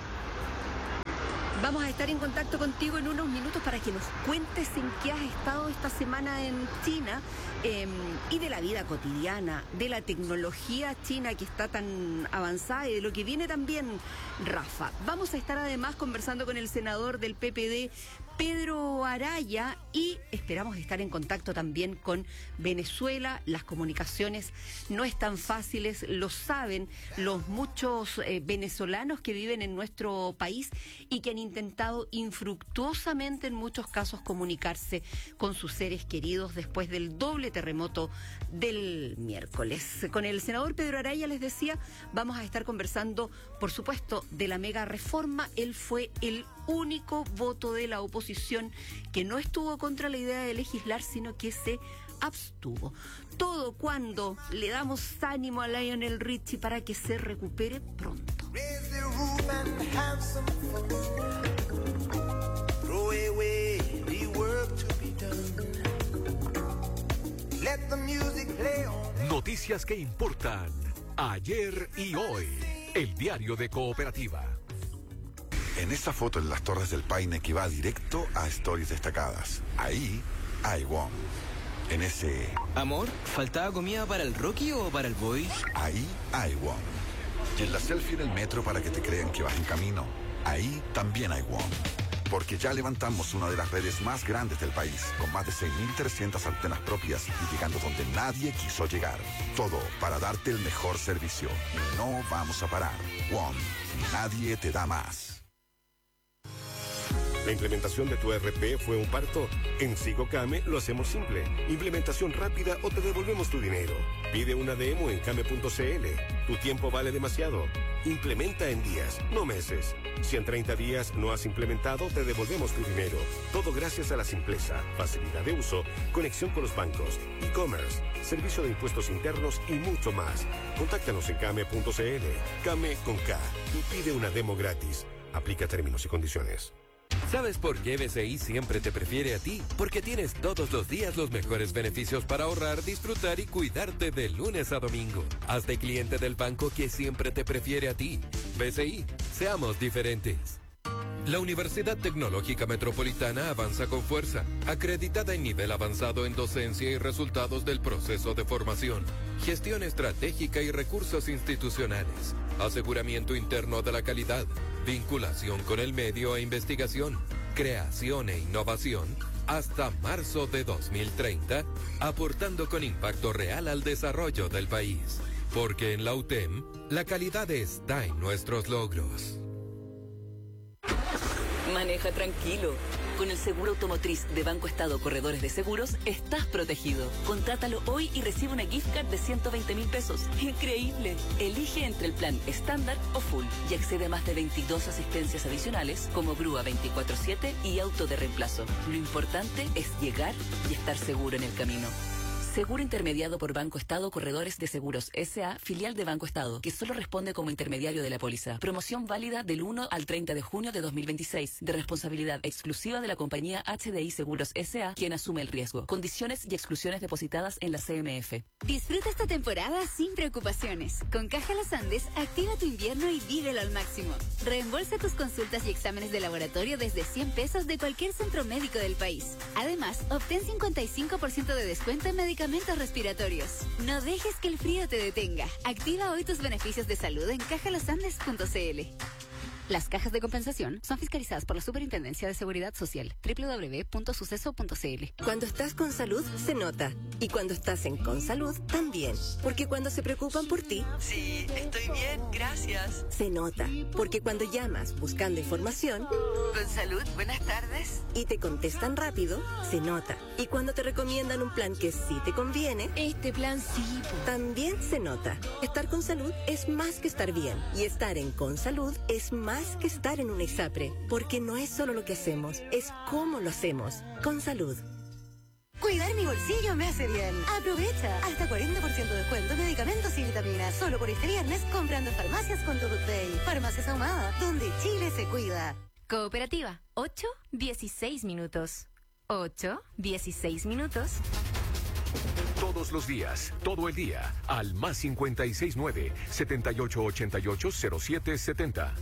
Vamos a estar en contacto contigo en unos minutos para que nos cuentes en qué has estado esta semana en China eh, y de la vida cotidiana, de la tecnología china que está tan avanzada y de lo que viene también, Rafa. Vamos a estar además conversando con el senador del P P D, Pedro Araya, y esperamos estar en contacto también con Venezuela. Las comunicaciones no están fáciles, lo saben los muchos eh, venezolanos que viven en nuestro país y que han intentado infructuosamente en muchos casos comunicarse con sus seres queridos después del doble terremoto del miércoles. Con el senador Pedro Araya, les decía, vamos a estar conversando, por supuesto, de la mega reforma. Él fue el único voto de la oposición que no estuvo contra la idea de legislar, sino que se abstuvo. Todo cuando le damos ánimo a Lionel Richie para que se recupere pronto. Noticias que importan ayer y hoy. El diario de Cooperativa. En esta foto en las Torres del Paine que va directo a Stories Destacadas. Ahí hay Wong. En ese... Amor, ¿faltaba comida para el Rocky o para el Boy? Ahí hay Wong. Y en la selfie en el metro para que te crean que vas en camino. Ahí también hay Wong. Porque ya levantamos una de las redes más grandes del país, con más de seis mil trescientas antenas propias y llegando donde nadie quiso llegar. Todo para darte el mejor servicio. Y no vamos a parar. Wong, nadie te da más. ¿La implementación de tu E R P fue un parto? En SigoCame lo hacemos simple. Implementación rápida o te devolvemos tu dinero. Pide una demo en came punto c l. Tu tiempo vale demasiado. Implementa en días, no meses. Si en treinta días no has implementado, te devolvemos tu dinero. Todo gracias a la simpleza, facilidad de uso, conexión con los bancos, e-commerce, servicio de impuestos internos y mucho más. Contáctanos en came punto c l. Came con K y pide una demo gratis. Aplica términos y condiciones. ¿Sabes por qué B C I siempre te prefiere a ti? Porque tienes todos los días los mejores beneficios para ahorrar, disfrutar y cuidarte de lunes a domingo. Hazte cliente del banco que siempre te prefiere a ti. B C I, seamos diferentes. La Universidad Tecnológica Metropolitana avanza con fuerza, acreditada en nivel avanzado en docencia y resultados del proceso de formación, gestión estratégica y recursos institucionales, aseguramiento interno de la calidad, vinculación con el medio e investigación, creación e innovación, hasta marzo de dos mil treinta, aportando con impacto real al desarrollo del país. Porque en la U T E M, la calidad está en nuestros logros. Maneja tranquilo. Con el seguro automotriz de Banco Estado Corredores de Seguros, estás protegido. Contrátalo hoy y recibe una gift card de ciento veinte mil pesos. ¡Increíble! Elige entre el plan estándar o full y accede a más de veintidós asistencias adicionales como grúa veinticuatro siete y auto de reemplazo. Lo importante es llegar y estar seguro en el camino. Seguro intermediado por Banco Estado Corredores de Seguros S A, filial de Banco Estado, que solo responde como intermediario de la póliza. Promoción válida del uno al treinta de junio de dos mil veintiséis, de responsabilidad exclusiva de la compañía H D I Seguros S A, quien asume el riesgo. Condiciones y exclusiones depositadas en la C M F. Disfruta esta temporada sin preocupaciones. Con Caja Los Andes, activa tu invierno y vívelo al máximo. Reembolsa tus consultas y exámenes de laboratorio desde cien pesos de cualquier centro médico del país. Además, obtén cincuenta y cinco por ciento de descuento en medicamentos respiratorios. No dejes que el frío te detenga. Activa hoy tus beneficios de salud en caja los andes punto c l. Las cajas de compensación son fiscalizadas por la Superintendencia de Seguridad Social. doble u doble u doble u punto suceso punto c l. Cuando estás con salud, se nota. Y cuando estás en Consalud, también. Porque cuando se preocupan por ti... Sí, estoy bien, gracias. Se nota. Porque cuando llamas buscando información... Consalud, buenas tardes. Y te contestan rápido, se nota. Y cuando te recomiendan un plan que sí te conviene... Este plan sí. También se nota. Estar con salud es más que estar bien. Y estar en Consalud es más más que estar en un ISAPRE, porque no es solo lo que hacemos, es cómo lo hacemos, con salud. Cuidar mi bolsillo me hace bien. Aprovecha hasta cuarenta por ciento de descuento en medicamentos y vitaminas. Solo por este viernes comprando en farmacias con tu Good Day. Farmacias Ahumada, donde Chile se cuida. Cooperativa, ocho, dieciséis minutos. ocho, dieciséis minutos. Todos los días, todo el día, al más cincuenta y seis nueve, setenta y ocho ochenta y ocho, cero siete setenta.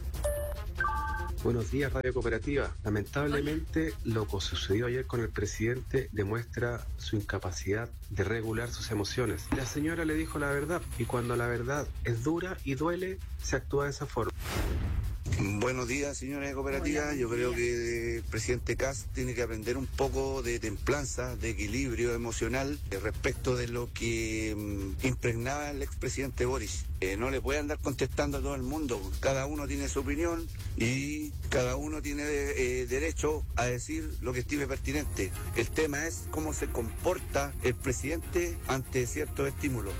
Buenos días, Radio Cooperativa. Lamentablemente, lo que sucedió ayer con el presidente demuestra su incapacidad de regular sus emociones. La señora le dijo la verdad, y cuando la verdad es dura y duele, se actúa de esa forma. Buenos días, señores de Cooperativa. Yo creo que el presidente Kast tiene que aprender un poco de templanza, de equilibrio emocional respecto de lo que um, impregnaba el expresidente Boris. Eh, no le puede andar contestando a todo el mundo. Cada uno tiene su opinión y cada uno tiene eh, derecho a decir lo que estime pertinente. El tema es cómo se comporta el presidente ante ciertos estímulos.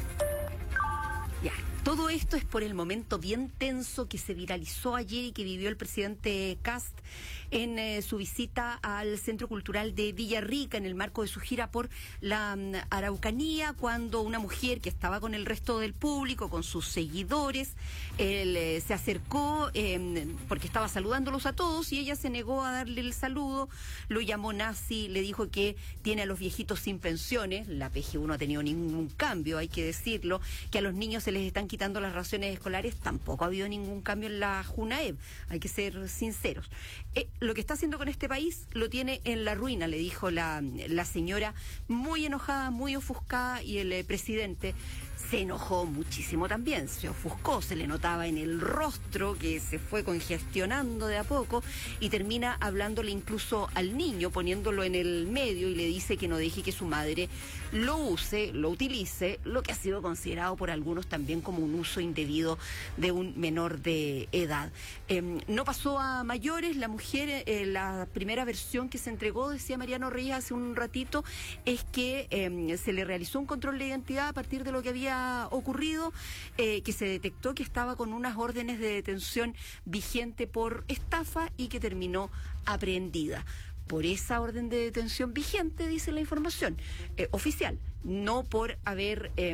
Ya. Todo esto es por el momento bien tenso que se viralizó ayer y que vivió el presidente Kast en eh, su visita al Centro Cultural de Villarrica en el marco de su gira por la um, Araucanía, cuando una mujer que estaba con el resto del público, con sus seguidores, él eh, se acercó eh, porque estaba saludándolos a todos y ella se negó a darle el saludo, lo llamó nazi, le dijo que tiene a los viejitos sin pensiones, la P G U no ha tenido ningún cambio, hay que decirlo, que a los niños se les están quitando las raciones escolares, tampoco ha habido ningún cambio en la JUNAEB, hay que ser sinceros. Eh, lo que está haciendo con este país lo tiene en la ruina, le dijo la, la señora, muy enojada, muy ofuscada, y el eh, presidente se enojó muchísimo también, se ofuscó, se le notaba en el rostro que se fue congestionando de a poco y termina hablándole incluso al niño, poniéndolo en el medio, y le dice que no deje que su madre lo use, lo utilice, lo que ha sido considerado por algunos también como un uso indebido de un menor de edad. Eh, no pasó a mayores, la mujer, eh, la primera versión que se entregó, decía Mariano Reyes hace un ratito, es que eh, se le realizó un control de identidad a partir de lo que había ocurrido, eh, que se detectó que estaba con unas órdenes de detención vigente por estafa y que terminó aprehendida. Por esa orden de detención vigente, dice la información eh, oficial, no por haber eh,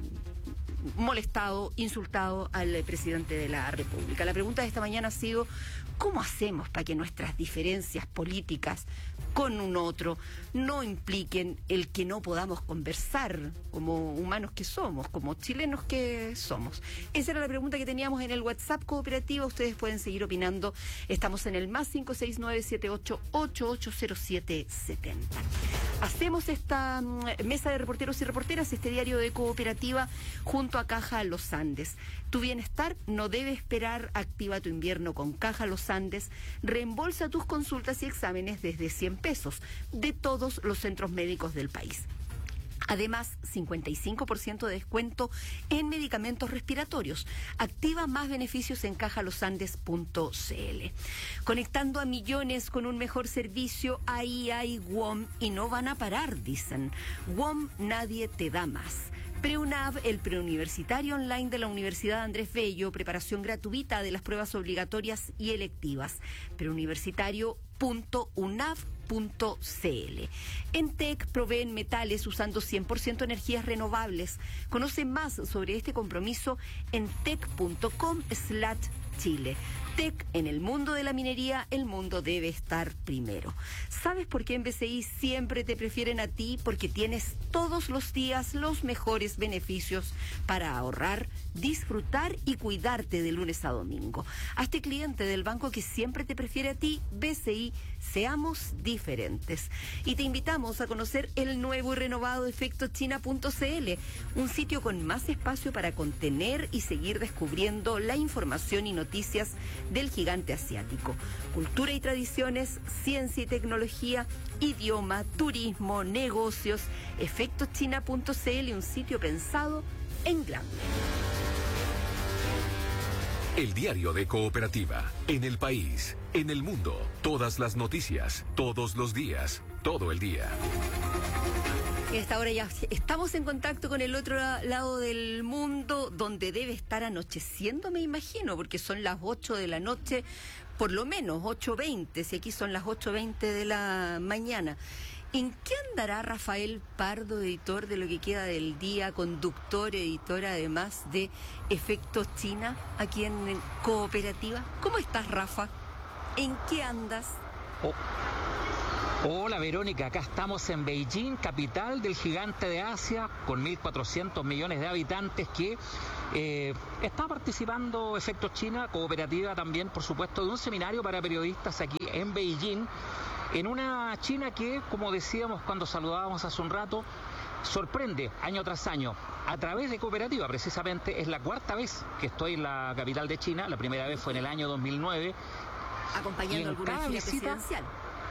molestado, insultado al presidente de la República. La pregunta de esta mañana ha sido, ¿cómo hacemos para que nuestras diferencias políticas con un otro no impliquen el que no podamos conversar como humanos que somos, como chilenos que somos? Esa era la pregunta que teníamos en el WhatsApp Cooperativa. Ustedes pueden seguir opinando. Estamos en el más cinco seis nueve siete ocho ocho ocho cero siete siete cero. Hacemos esta um, mesa de reporteros y reporteras, este diario de Cooperativa, junto a Caja Los Andes. Tu bienestar no debe esperar. Activa tu invierno con Caja Los Andes. Reembolsa tus consultas y exámenes desde cien pesos de todos los centros médicos del país. Además, cincuenta y cinco por ciento de descuento en medicamentos respiratorios. Activa más beneficios en caja los andes punto c l. Conectando a millones con un mejor servicio, ahí hay W O M y no van a parar, dicen. W O M nadie te da más. PreUNAV, el preuniversitario online de la Universidad Andrés Bello, preparación gratuita de las pruebas obligatorias y electivas. preuniversitario punto unav punto c l. En T E C proveen metales usando cien por ciento energías renovables. Conoce más sobre este compromiso en tec punto com slash chile. T E C, en el mundo de la minería, el mundo debe estar primero. ¿Sabes por qué en B C I siempre te prefieren a ti? Porque tienes todos los días los mejores beneficios para ahorrar, disfrutar y cuidarte de lunes a domingo. Hazte cliente del banco que siempre te prefiere a ti. B C I, seamos diferentes. Y te invitamos a conocer el nuevo y renovado efecto china punto c l, un sitio con más espacio para contener y seguir descubriendo la información y noticias del gigante asiático. Cultura y tradiciones, ciencia y tecnología, idioma, turismo, negocios, efectos china punto c l, un sitio pensado en grande. El diario de Cooperativa, en el país, en el mundo, todas las noticias, todos los días, todo el día. A esta hora ya estamos en contacto con el otro lado del mundo, donde debe estar anocheciendo, me imagino, porque son las ocho de la noche, por lo menos ocho veinte, si aquí son las ocho veinte de la mañana. ¿En qué andará Rafael Pardo, editor de Lo que queda del día, conductor, editor además de Efectos China, aquí en Cooperativa? ¿Cómo estás, Rafa? ¿En qué andas? Oh. Hola, Verónica, acá estamos en Beijing, capital del gigante de Asia, con mil cuatrocientos millones de habitantes, que eh, está participando Efectos China, Cooperativa también, por supuesto, de un seminario para periodistas aquí en Beijing, en una China que, como decíamos cuando saludábamos hace un rato, sorprende año tras año. A través de Cooperativa, precisamente, es la cuarta vez que estoy en la capital de China. La primera vez fue en el año dos mil nueve. Acompañando alguna gira presidencial.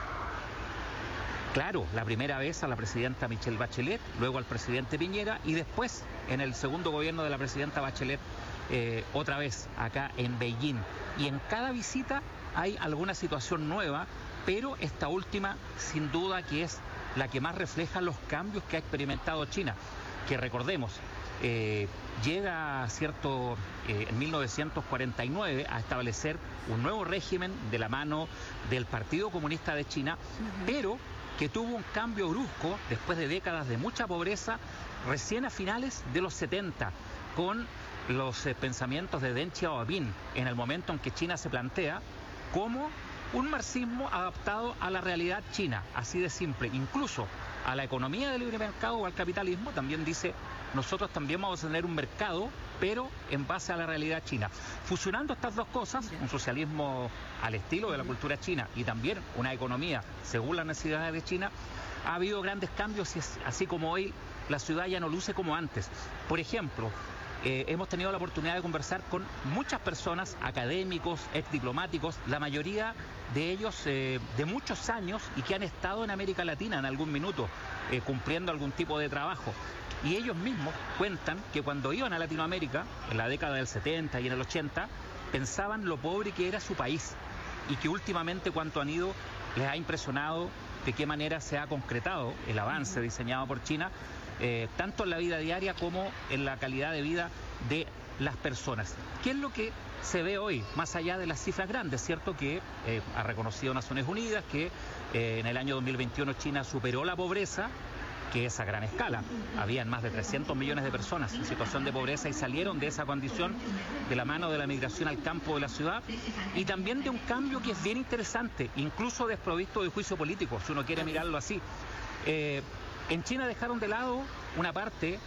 Claro, la primera vez a la presidenta Michelle Bachelet, luego al presidente Piñera y después, en el segundo gobierno de la presidenta Bachelet, eh, otra vez acá en Beijing. Y en cada visita hay alguna situación nueva, pero esta última, sin duda, que es la que más refleja los cambios que ha experimentado China, que recordemos, eh, llega, cierto, eh, en mil novecientos cuarenta y nueve a establecer un nuevo régimen de la mano del Partido Comunista de China, uh-huh. pero que tuvo un cambio brusco después de décadas de mucha pobreza, recién a finales de los setenta, con los eh, pensamientos de Deng Xiaoping, en el momento en que China se plantea como un marxismo adaptado a la realidad china, así de simple. Incluso a la economía del libre mercado o al capitalismo también dice, nosotros también vamos a tener un mercado, pero en base a la realidad china. Fusionando estas dos cosas, un socialismo al estilo de la cultura china y también una economía según las necesidades de China, ha habido grandes cambios, así como hoy la ciudad ya no luce como antes. Por ejemplo, Eh, hemos tenido la oportunidad de conversar con muchas personas, académicos, exdiplomáticos, la mayoría de ellos eh, de muchos años y que han estado en América Latina en algún minuto, eh, cumpliendo algún tipo de trabajo. Y ellos mismos cuentan que cuando iban a Latinoamérica, en la década del setenta y en el ochenta, pensaban lo pobre que era su país y que últimamente cuando han ido les ha impresionado de qué manera se ha concretado el avance diseñado por China, Eh, tanto en la vida diaria como en la calidad de vida de las personas. ¿Qué es lo que se ve hoy, más allá de las cifras grandes? Cierto que eh, ha reconocido Naciones Unidas que eh, en el año dos mil veintiuno China superó la pobreza, que es a gran escala. Habían más de trescientos millones de personas en situación de pobreza y salieron de esa condición de la mano de la migración al campo de la ciudad, y también de un cambio que es bien interesante, incluso desprovisto de juicio político, si uno quiere mirarlo así. Eh, En China dejaron de lado una parte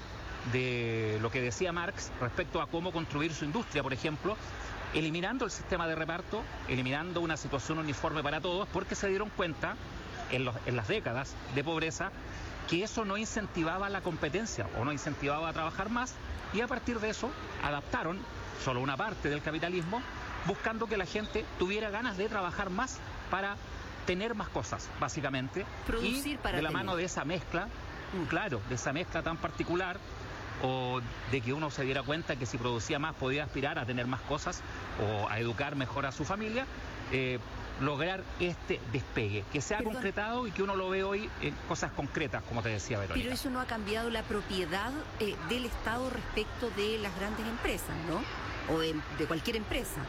de lo que decía Marx respecto a cómo construir su industria, por ejemplo, eliminando el sistema de reparto, eliminando una situación uniforme para todos, porque se dieron cuenta en, los, en las décadas de pobreza que eso no incentivaba la competencia o no incentivaba a trabajar más, y a partir de eso adaptaron solo una parte del capitalismo, buscando que la gente tuviera ganas de trabajar más para tener más cosas, básicamente. Producir y para de la tener. mano de esa mezcla, mm. claro, de esa mezcla tan particular, o de que uno se diera cuenta que si producía más podía aspirar a tener más cosas o a educar mejor a su familia, eh, lograr este despegue, que se ha Perdón. concretado y que uno lo ve hoy en cosas concretas, como te decía Verónica. Pero eso no ha cambiado la propiedad eh, del Estado respecto de las grandes empresas, ¿no? O de, de cualquier empresa.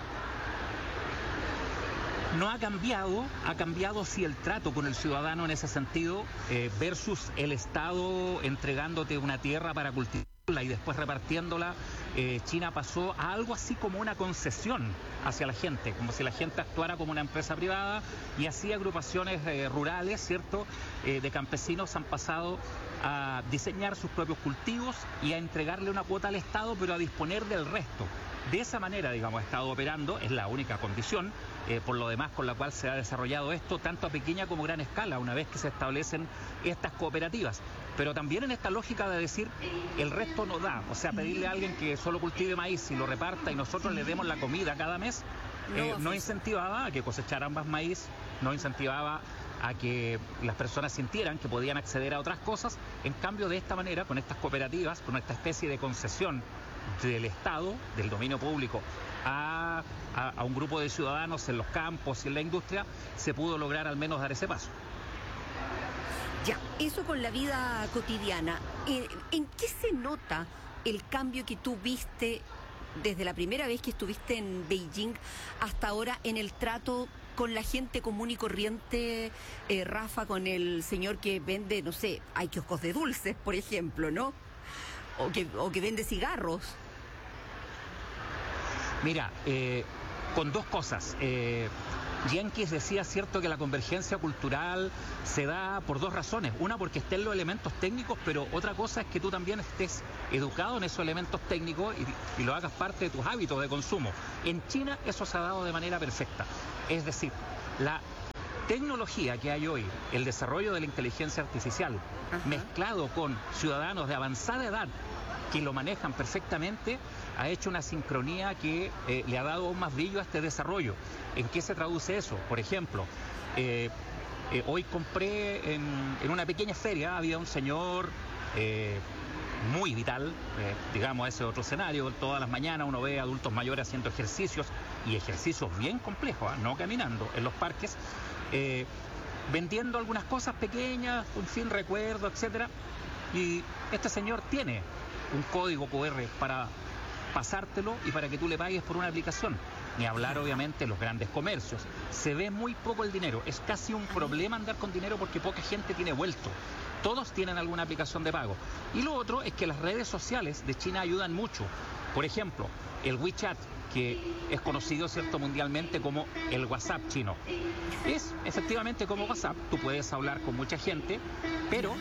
No ha cambiado, ha cambiado sí el trato con el ciudadano en ese sentido, eh, versus el Estado entregándote una tierra para cultivarla y después repartiéndola. Eh, China pasó a algo así como una concesión hacia la gente, como si la gente actuara como una empresa privada, y así agrupaciones eh, rurales, ¿cierto?, eh, de campesinos han pasado a diseñar sus propios cultivos y a entregarle una cuota al Estado, pero a disponer del resto. De esa manera, digamos, ha estado operando, es la única condición, eh, por lo demás, con la cual se ha desarrollado esto, tanto a pequeña como gran escala, una vez que se establecen estas cooperativas. Pero también en esta lógica de decir, el resto no da, o sea, pedirle a alguien que solo cultive maíz y lo reparta y nosotros le demos la comida cada mes, no, eh, no incentivaba a que cosecharan más maíz, no incentivaba a que las personas sintieran que podían acceder a otras cosas. En cambio, de esta manera, con estas cooperativas, con esta especie de concesión del Estado, del dominio público, a, a, a un grupo de ciudadanos en los campos y en la industria, se pudo lograr al menos dar ese paso. Ya, eso con la vida cotidiana. ¿En, en qué se nota el cambio que tú viste desde la primera vez que estuviste en Beijing hasta ahora en el trato con la gente común y corriente, eh, Rafa, con el señor que vende, no sé, hay kioscos de dulces, por ejemplo, ¿no? O que, o que vende cigarros. Mira, eh, con dos cosas. Eh, Jenkins decía, cierto, que la convergencia cultural se da por dos razones. Una, porque estén los elementos técnicos, pero otra cosa es que tú también estés educado en esos elementos técnicos y, y lo hagas parte de tus hábitos de consumo. En China eso se ha dado de manera perfecta. Es decir, la tecnología que hay hoy, el desarrollo de la inteligencia artificial, ajá, mezclado con ciudadanos de avanzada edad que lo manejan perfectamente, ha hecho una sincronía que eh, le ha dado aún más brillo a este desarrollo. ¿En qué se traduce eso? Por ejemplo, eh, eh, hoy compré en, en una pequeña feria, había un señor eh, muy vital, eh, digamos, ese otro escenario. Todas las mañanas uno ve a adultos mayores haciendo ejercicios, y ejercicios bien complejos, ¿eh? No caminando, en los parques, eh, vendiendo algunas cosas pequeñas, un fin, recuerdo, etcétera. Y este señor tiene un código cu erre para pasártelo y para que tú le pagues por una aplicación. Ni hablar, obviamente, los grandes comercios. Se ve muy poco el dinero. Es casi un problema andar con dinero porque poca gente tiene vuelto. Todos tienen alguna aplicación de pago. Y lo otro es que las redes sociales de China ayudan mucho. Por ejemplo, el WeChat, que es conocido, cierto, mundialmente como el WhatsApp chino. Es efectivamente como WhatsApp. Tú puedes hablar con mucha gente, pero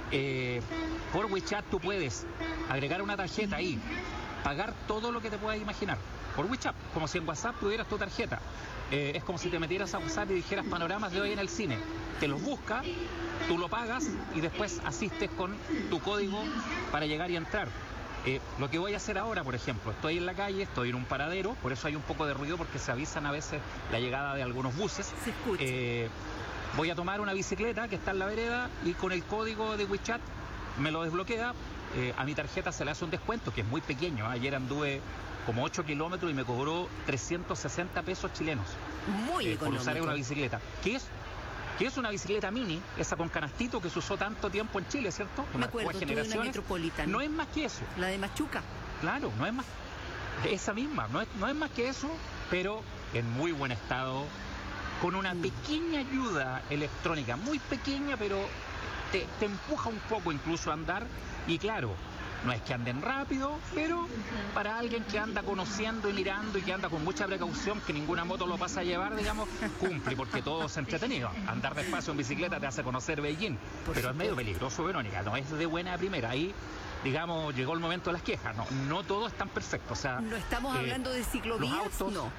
eh, por WeChat tú puedes agregar una tarjeta ahí, pagar todo lo que te puedas imaginar por WeChat, como si en WhatsApp tuvieras tu tarjeta. Eh, es como si te metieras a WhatsApp y dijeras panoramas de hoy en el cine. Te los busca, tú lo pagas y después asistes con tu código para llegar y entrar. Eh, lo que voy a hacer ahora, por ejemplo, estoy en la calle, estoy en un paradero, por eso hay un poco de ruido porque se avisan a veces la llegada de algunos buses. Se escucha. Eh, voy a tomar una bicicleta que está en la vereda y con el código de WeChat me lo desbloquea. Eh, a mi tarjeta se le hace un descuento que es muy pequeño. Ayer anduve como ocho kilómetros y me cobró trescientos sesenta pesos chilenos. Muy eh, económico. Por usar una bicicleta. ¿Qué es? Que es una bicicleta mini, esa con canastito que se usó tanto tiempo en Chile, ¿cierto? Me acuerdo, tuve una Metropolitan. No es más que eso. La de Machuca. Claro, no es más. Esa misma, no es, no es más que eso, pero en muy buen estado, con una pequeña ayuda electrónica, muy pequeña, pero te, te empuja un poco incluso a andar. Y claro, no es que anden rápido, pero para alguien que anda conociendo y mirando y que anda con mucha precaución, que ninguna moto lo pasa a llevar, digamos, cumple, porque todo es entretenido. Andar despacio en bicicleta te hace conocer Beijing, pero es medio peligroso, Verónica, no es de buena primera. Ahí, digamos, llegó el momento de las quejas. No, no todo es tan perfecto. O sea, no estamos eh, hablando de ciclovías, los autos, no.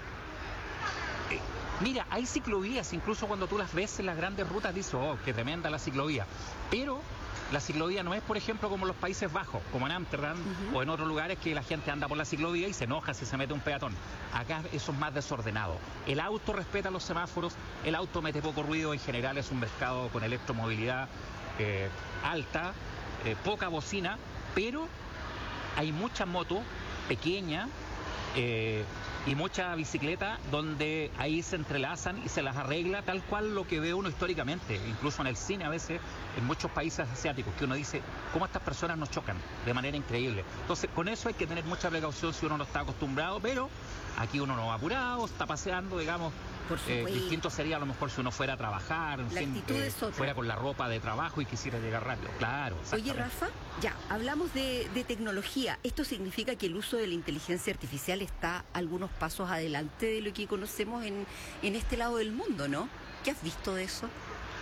Eh, mira, hay ciclovías, incluso cuando tú las ves en las grandes rutas, dices, oh, qué tremenda la ciclovía. Pero la ciclovía no es, por ejemplo, como en los Países Bajos, como en Ámsterdam, uh-huh, o en otros lugares que la gente anda por la ciclovía y se enoja si se mete un peatón. Acá eso es más desordenado. El auto respeta los semáforos, el auto mete poco ruido, en general es un mercado con electromovilidad eh, alta, eh, poca bocina, pero hay mucha moto pequeña eh, y mucha bicicleta donde ahí se entrelazan y se las arregla tal cual lo que ve uno históricamente, incluso en el cine a veces, en muchos países asiáticos, que uno dice, ¿cómo estas personas nos chocan? De manera increíble. Entonces, con eso hay que tener mucha precaución si uno no está acostumbrado, pero aquí uno no va apurado, está paseando, digamos. Eh, distinto sería a lo mejor si uno fuera a trabajar, en la fin, actitud eh, es otra. Fuera con la ropa de trabajo y quisiera llegar rápido. Claro. Oye, Rafa, ya, hablamos de, de tecnología. ¿Esto significa que el uso de la inteligencia artificial está algunos pasos adelante de lo que conocemos en, en este lado del mundo, ¿no? ¿Qué has visto de eso?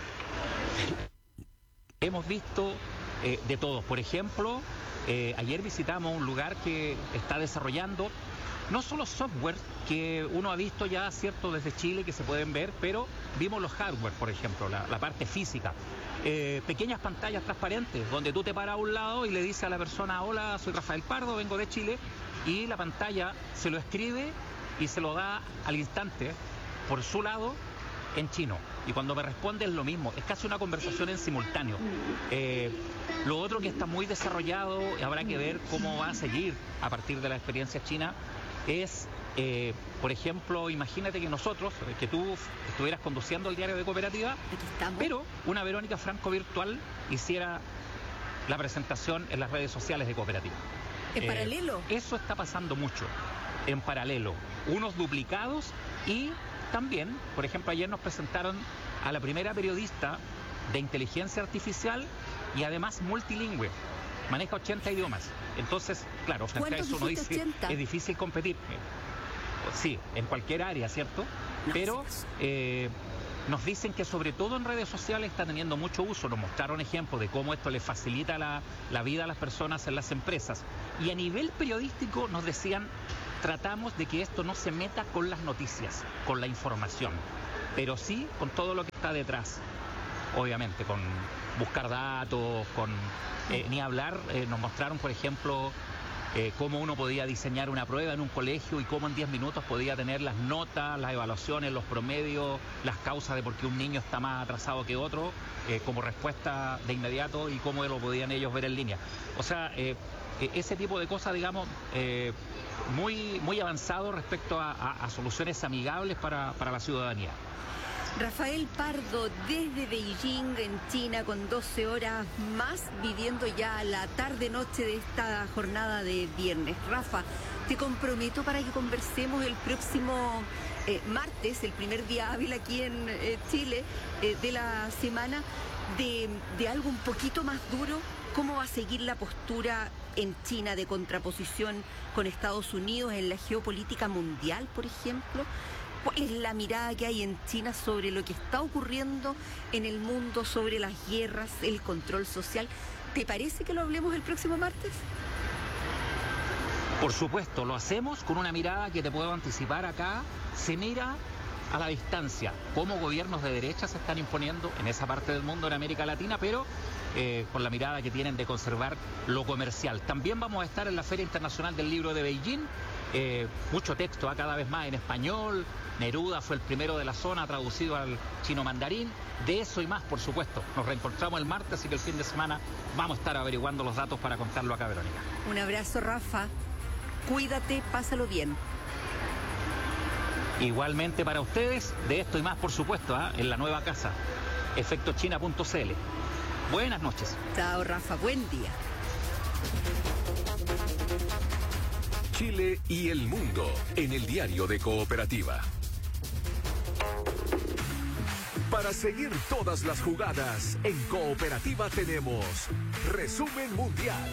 Hemos visto eh, de todos. Por ejemplo, eh, ayer visitamos un lugar que está desarrollando no solo software que uno ha visto ya, cierto, desde Chile, que se pueden ver, pero vimos los hardware, por ejemplo, la, la parte física. Eh, pequeñas pantallas transparentes, donde tú te paras a un lado y le dices a la persona, hola, soy Rafael Pardo, vengo de Chile, y la pantalla se lo escribe y se lo da al instante, por su lado, en chino. Y cuando me responde es lo mismo, es casi una conversación en simultáneo. Eh, lo otro que está muy desarrollado, y habrá que ver cómo va a seguir a partir de la experiencia china, es, eh, por ejemplo, imagínate que nosotros, que tú estuvieras conduciendo el diario de Cooperativa, pero una Verónica Franco virtual hiciera la presentación en las redes sociales de Cooperativa. ¿En eh, paralelo? Eso está pasando mucho, en paralelo. Unos duplicados y también, por ejemplo, ayer nos presentaron a la primera periodista de inteligencia artificial y además multilingüe. Maneja ochenta idiomas. Entonces, claro, frente a eso uno dice, ochenta? Es difícil competir. Sí, en cualquier área, ¿cierto? Pero eh, nos dicen que sobre todo en redes sociales está teniendo mucho uso. Nos mostraron ejemplos de cómo esto le facilita la, la vida a las personas en las empresas. Y a nivel periodístico nos decían, tratamos de que esto no se meta con las noticias, con la información, pero sí con todo lo que está detrás. Obviamente, con buscar datos, con eh, ni hablar, eh, nos mostraron, por ejemplo, eh, cómo uno podía diseñar una prueba en un colegio y cómo en diez minutos podía tener las notas, las evaluaciones, los promedios, las causas de por qué un niño está más atrasado que otro, eh, como respuesta de inmediato y cómo lo podían ellos ver en línea. O sea, eh, ese tipo de cosas, digamos, eh, muy, muy avanzado respecto a, a, a soluciones amigables para, para la ciudadanía. Rafael Pardo, desde Beijing, en China, con doce horas más, viviendo ya la tarde-noche de esta jornada de viernes. Rafa, te comprometo para que conversemos el próximo eh, martes, el primer día hábil aquí en eh, Chile, eh, de la semana, de, de algo un poquito más duro. ¿Cómo va a seguir la postura en China de contraposición con Estados Unidos en la geopolítica mundial, por ejemplo? ¿Cuál es la mirada que hay en China sobre lo que está ocurriendo en el mundo, sobre las guerras, el control social? ¿Te parece que lo hablemos el próximo martes? Por supuesto, lo hacemos con una mirada que te puedo anticipar acá. Se mira a la distancia cómo gobiernos de derecha se están imponiendo en esa parte del mundo, en América Latina, pero eh, con la mirada que tienen de conservar lo comercial. También vamos a estar en la Feria Internacional del Libro de Beijing. Eh, mucho texto, ¿eh? Cada vez más en español. Neruda fue el primero de la zona traducido al chino mandarín. De eso y más, por supuesto. Nos reencontramos el martes, así que el fin de semana vamos a estar averiguando los datos para contarlo acá, Verónica. Un abrazo, Rafa. Cuídate, pásalo bien. Igualmente para ustedes, de esto y más, por supuesto, ¿eh? En la nueva casa, efecto china punto c l. Buenas noches. Chao, Rafa. Buen día. Chile y el mundo en el diario de Cooperativa. Para seguir todas las jugadas, en Cooperativa tenemos Resumen Mundial.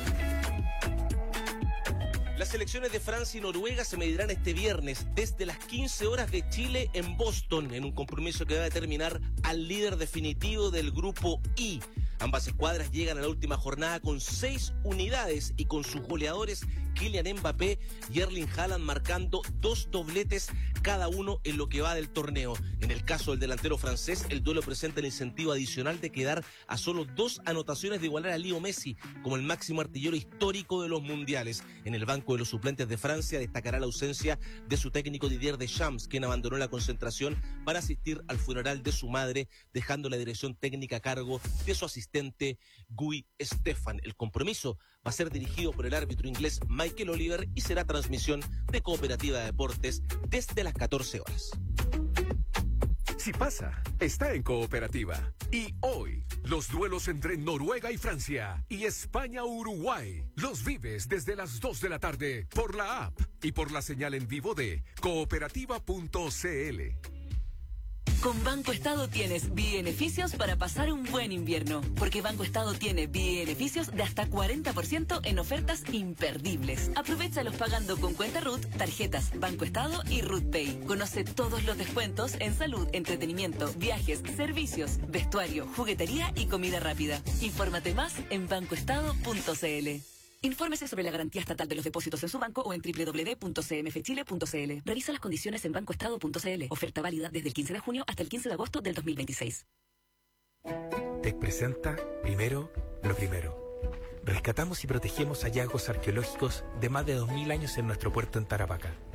Las selecciones de Francia y Noruega se medirán este viernes desde las quince horas de Chile en Boston, en un compromiso que va a determinar al líder definitivo del grupo I. Ambas escuadras llegan a la última jornada con seis unidades y con sus goleadores Kylian Mbappé y Erling Haaland marcando dos dobletes cada uno en lo que va del torneo. En el caso del delantero francés, el duelo presenta el incentivo adicional de quedar a solo dos anotaciones de igualar a Leo Messi como el máximo artillero histórico de los mundiales. En el banco de los suplentes de Francia destacará la ausencia de su técnico Didier Deschamps, quien abandonó la concentración para asistir al funeral de su madre, dejando la dirección técnica a cargo de su asistente Guy Stefan. El compromiso va a ser dirigido por el árbitro inglés Michael Oliver y será transmisión de Cooperativa de Deportes desde las catorce horas. Si pasa, está en Cooperativa. Y hoy, los duelos entre Noruega y Francia y España-Uruguay los vives desde las dos de la tarde por la app y por la señal en vivo de cooperativa punto c l. Con Banco Estado tienes beneficios para pasar un buen invierno, porque Banco Estado tiene beneficios de hasta cuarenta por ciento en ofertas imperdibles. Aprovéchalos pagando con cuenta R U T, tarjetas Banco Estado y R U T Pay. Conoce todos los descuentos en salud, entretenimiento, viajes, servicios, vestuario, juguetería y comida rápida. Infórmate más en banco estado punto c l. Infórmese sobre la garantía estatal de los depósitos en su banco o en doble u doble u doble u punto c m f chile punto c l. Revisa las condiciones en banco estado punto c l. Oferta válida desde el quince de junio hasta el quince de agosto del dos mil veintiséis. TEC presenta Primero lo Primero. Rescatamos y protegemos hallazgos arqueológicos de más de dos mil años en nuestro puerto en Tarapacá.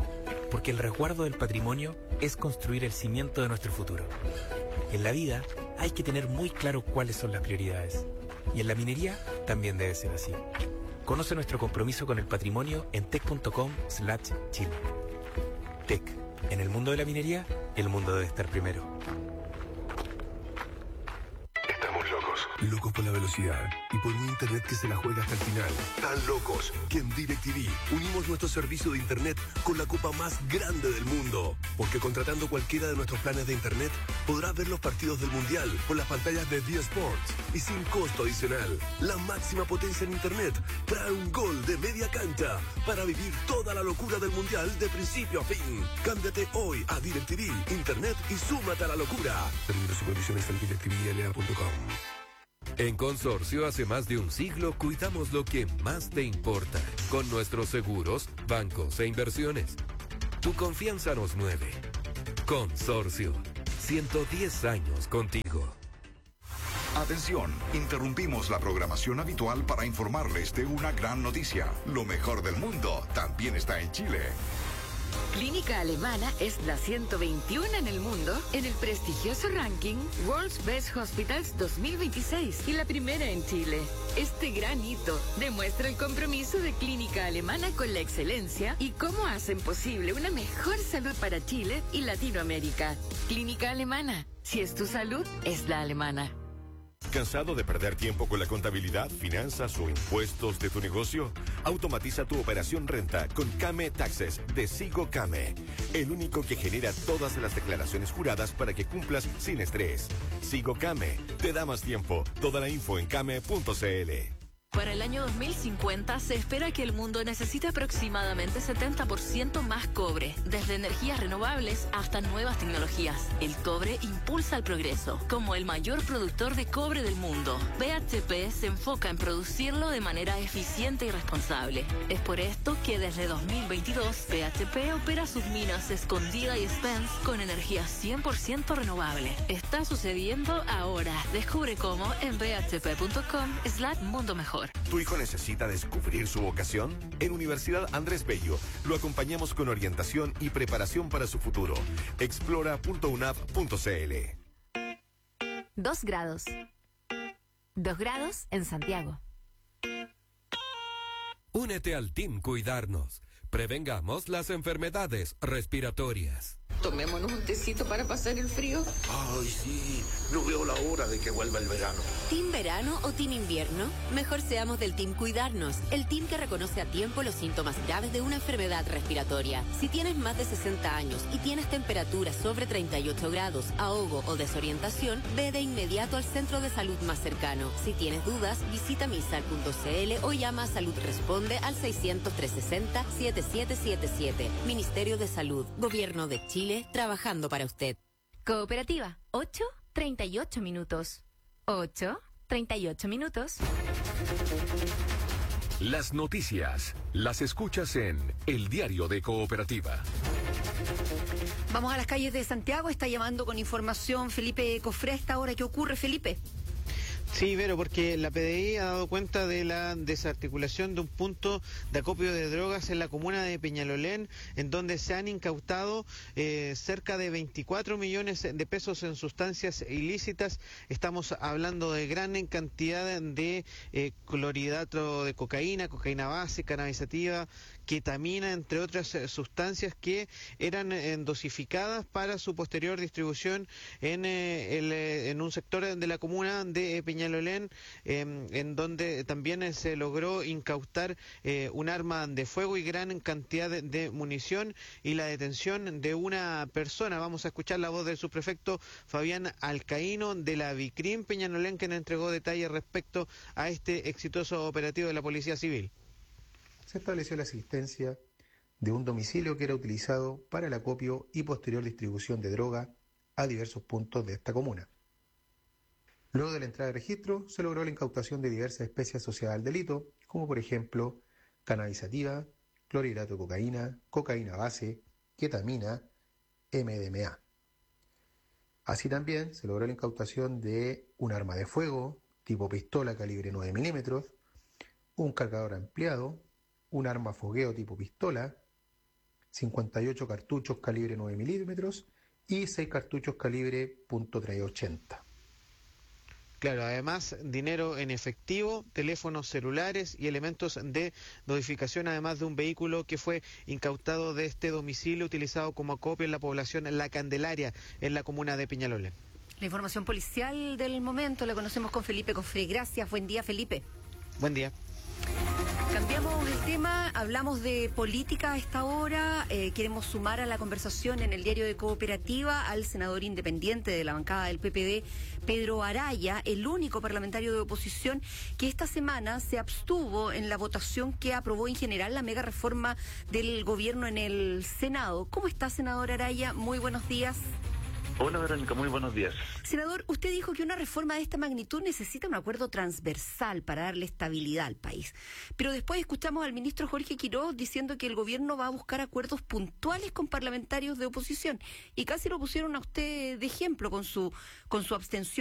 porque el resguardo del patrimonio es construir el cimiento de nuestro futuro. En la vida hay que tener muy claro cuáles son las prioridades. Y en la minería también debe ser así. Conoce nuestro compromiso con el patrimonio en tec punto com slash chile. Tec. En el mundo de la minería, el mundo debe estar primero. Estamos locos. Locos por la velocidad y por un internet que se la juega hasta el final. Tan locos que en DirecTV unimos nuestro servicio de internet con la copa más grande del mundo. Porque contratando cualquiera de nuestros planes de internet, podrás ver los partidos del Mundial por las pantallas de D Sports y sin costo adicional. La máxima potencia en internet trae un gol de media cancha para vivir toda la locura del Mundial de principio a fin. Cámbiate hoy a DirecTV, internet y súmate a la locura. Términos y condiciones en directivl a punto com. En Consorcio, hace más de un siglo, cuidamos lo que más te importa. Con nuestros seguros, bancos e inversiones. Tu confianza nos mueve. Consorcio. ciento diez años contigo. Atención, interrumpimos la programación habitual para informarles de una gran noticia. Lo mejor del mundo también está en Chile. Clínica Alemana es la ciento veintiuno en el mundo en el prestigioso ranking World's Best Hospitals dos mil veintiséis y la primera en Chile. Este gran hito demuestra el compromiso de Clínica Alemana con la excelencia y cómo hacen posible una mejor salud para Chile y Latinoamérica. Clínica Alemana, si es tu salud, es la alemana. ¿Cansado de perder tiempo con la contabilidad, finanzas o impuestos de tu negocio? Automatiza tu operación renta con Came Taxes de Sigo Came, el único que genera todas las declaraciones juradas para que cumplas sin estrés. Sigo Came te da más tiempo. Toda la info en came punto cl. Para el año dos mil cincuenta se espera que el mundo necesite aproximadamente setenta por ciento más cobre, desde energías renovables hasta nuevas tecnologías. El cobre impulsa el progreso. Como el mayor productor de cobre del mundo, B H P se enfoca en producirlo de manera eficiente y responsable. Es por esto que desde dos mil veintidós, B H P opera sus minas Escondida y Spence con energía cien por ciento renovable. Está sucediendo ahora. Descubre cómo en b h p punto com slash mundo mejor. ¿Tu hijo necesita descubrir su vocación? En Universidad Andrés Bello lo acompañamos con orientación y preparación para su futuro. explora punto u n a v punto c l. Dos grados. Dos grados en Santiago. Únete al Team Cuidarnos. Prevengamos las enfermedades respiratorias. Tomémonos un tecito para pasar el frío. Ay, sí, no veo la hora de que vuelva el verano. ¿Team verano o team invierno? Mejor seamos del Team Cuidarnos, el team que reconoce a tiempo los síntomas graves de una enfermedad respiratoria. Si tienes más de sesenta años y tienes temperatura sobre treinta y ocho grados, ahogo o desorientación, ve de inmediato al centro de salud más cercano. Si tienes dudas, visita misal punto c l o llama a Salud Responde al seiscientos, trescientos sesenta, setenta y siete setenta y siete. Ministerio de Salud, Gobierno de Chile. Trabajando para usted. Cooperativa, ocho treinta y ocho minutos. ocho treinta y ocho minutos. Las noticias las escuchas en El Diario de Cooperativa. Vamos a las calles de Santiago. Está llamando con información Felipe Cofré. ¿Esta hora qué ocurre, Felipe? Sí, Vero, porque la P D I ha dado cuenta de la desarticulación de un punto de acopio de drogas en la comuna de Peñalolén, en donde se han incautado eh, cerca de veinticuatro millones de pesos en sustancias ilícitas. Estamos hablando de gran cantidad de eh, clorhidrato de cocaína, cocaína base, cannabisativa, ketamina, entre otras eh, sustancias que eran eh, dosificadas para su posterior distribución en, eh, el, eh, en un sector de la comuna de eh, Peñalolén, eh, en donde también eh, se logró incautar eh, un arma de fuego y gran cantidad de, de munición y la detención de una persona. Vamos a escuchar la voz del subprefecto Fabián Alcaíno de la Vicrim Peñalolén, que nos entregó detalles respecto a este exitoso operativo de la Policía Civil. Se estableció la existencia de un domicilio que era utilizado para el acopio y posterior distribución de droga a diversos puntos de esta comuna. Luego de la entrada de registro, se logró la incautación de diversas especies asociadas al delito, como por ejemplo cannabisativa, clorhidrato de cocaína, cocaína base, ketamina, M D M A. Así también se logró la incautación de un arma de fuego tipo pistola calibre nueve milímetros, un cargador ampliado, un arma fogueo tipo pistola, cincuenta y ocho cartuchos calibre nueve milímetros y seis cartuchos calibre punto trescientos ochenta. Claro, además dinero en efectivo, teléfonos celulares y elementos de notificación, además de un vehículo que fue incautado de este domicilio utilizado como acopio en la población La Candelaria, en la comuna de Peñalolén. La información policial del momento la conocemos con Felipe Cofré. Gracias, buen día, Felipe. Buen día. Cambiamos el tema, hablamos de política a esta hora, eh, queremos sumar a la conversación en el diario de Cooperativa al senador independiente de la bancada del P P D, Pedro Araya, el único parlamentario de oposición que esta semana se abstuvo en la votación que aprobó en general la mega reforma del gobierno en el Senado. ¿Cómo está, senador Araya? Muy buenos días. Hola, Verónica, muy buenos días. Senador, usted dijo que una reforma de esta magnitud necesita un acuerdo transversal para darle estabilidad al país. Pero después escuchamos al ministro Jorge Quiroz diciendo que el gobierno va a buscar acuerdos puntuales con parlamentarios de oposición. Y casi lo pusieron a usted de ejemplo con su, con su abstención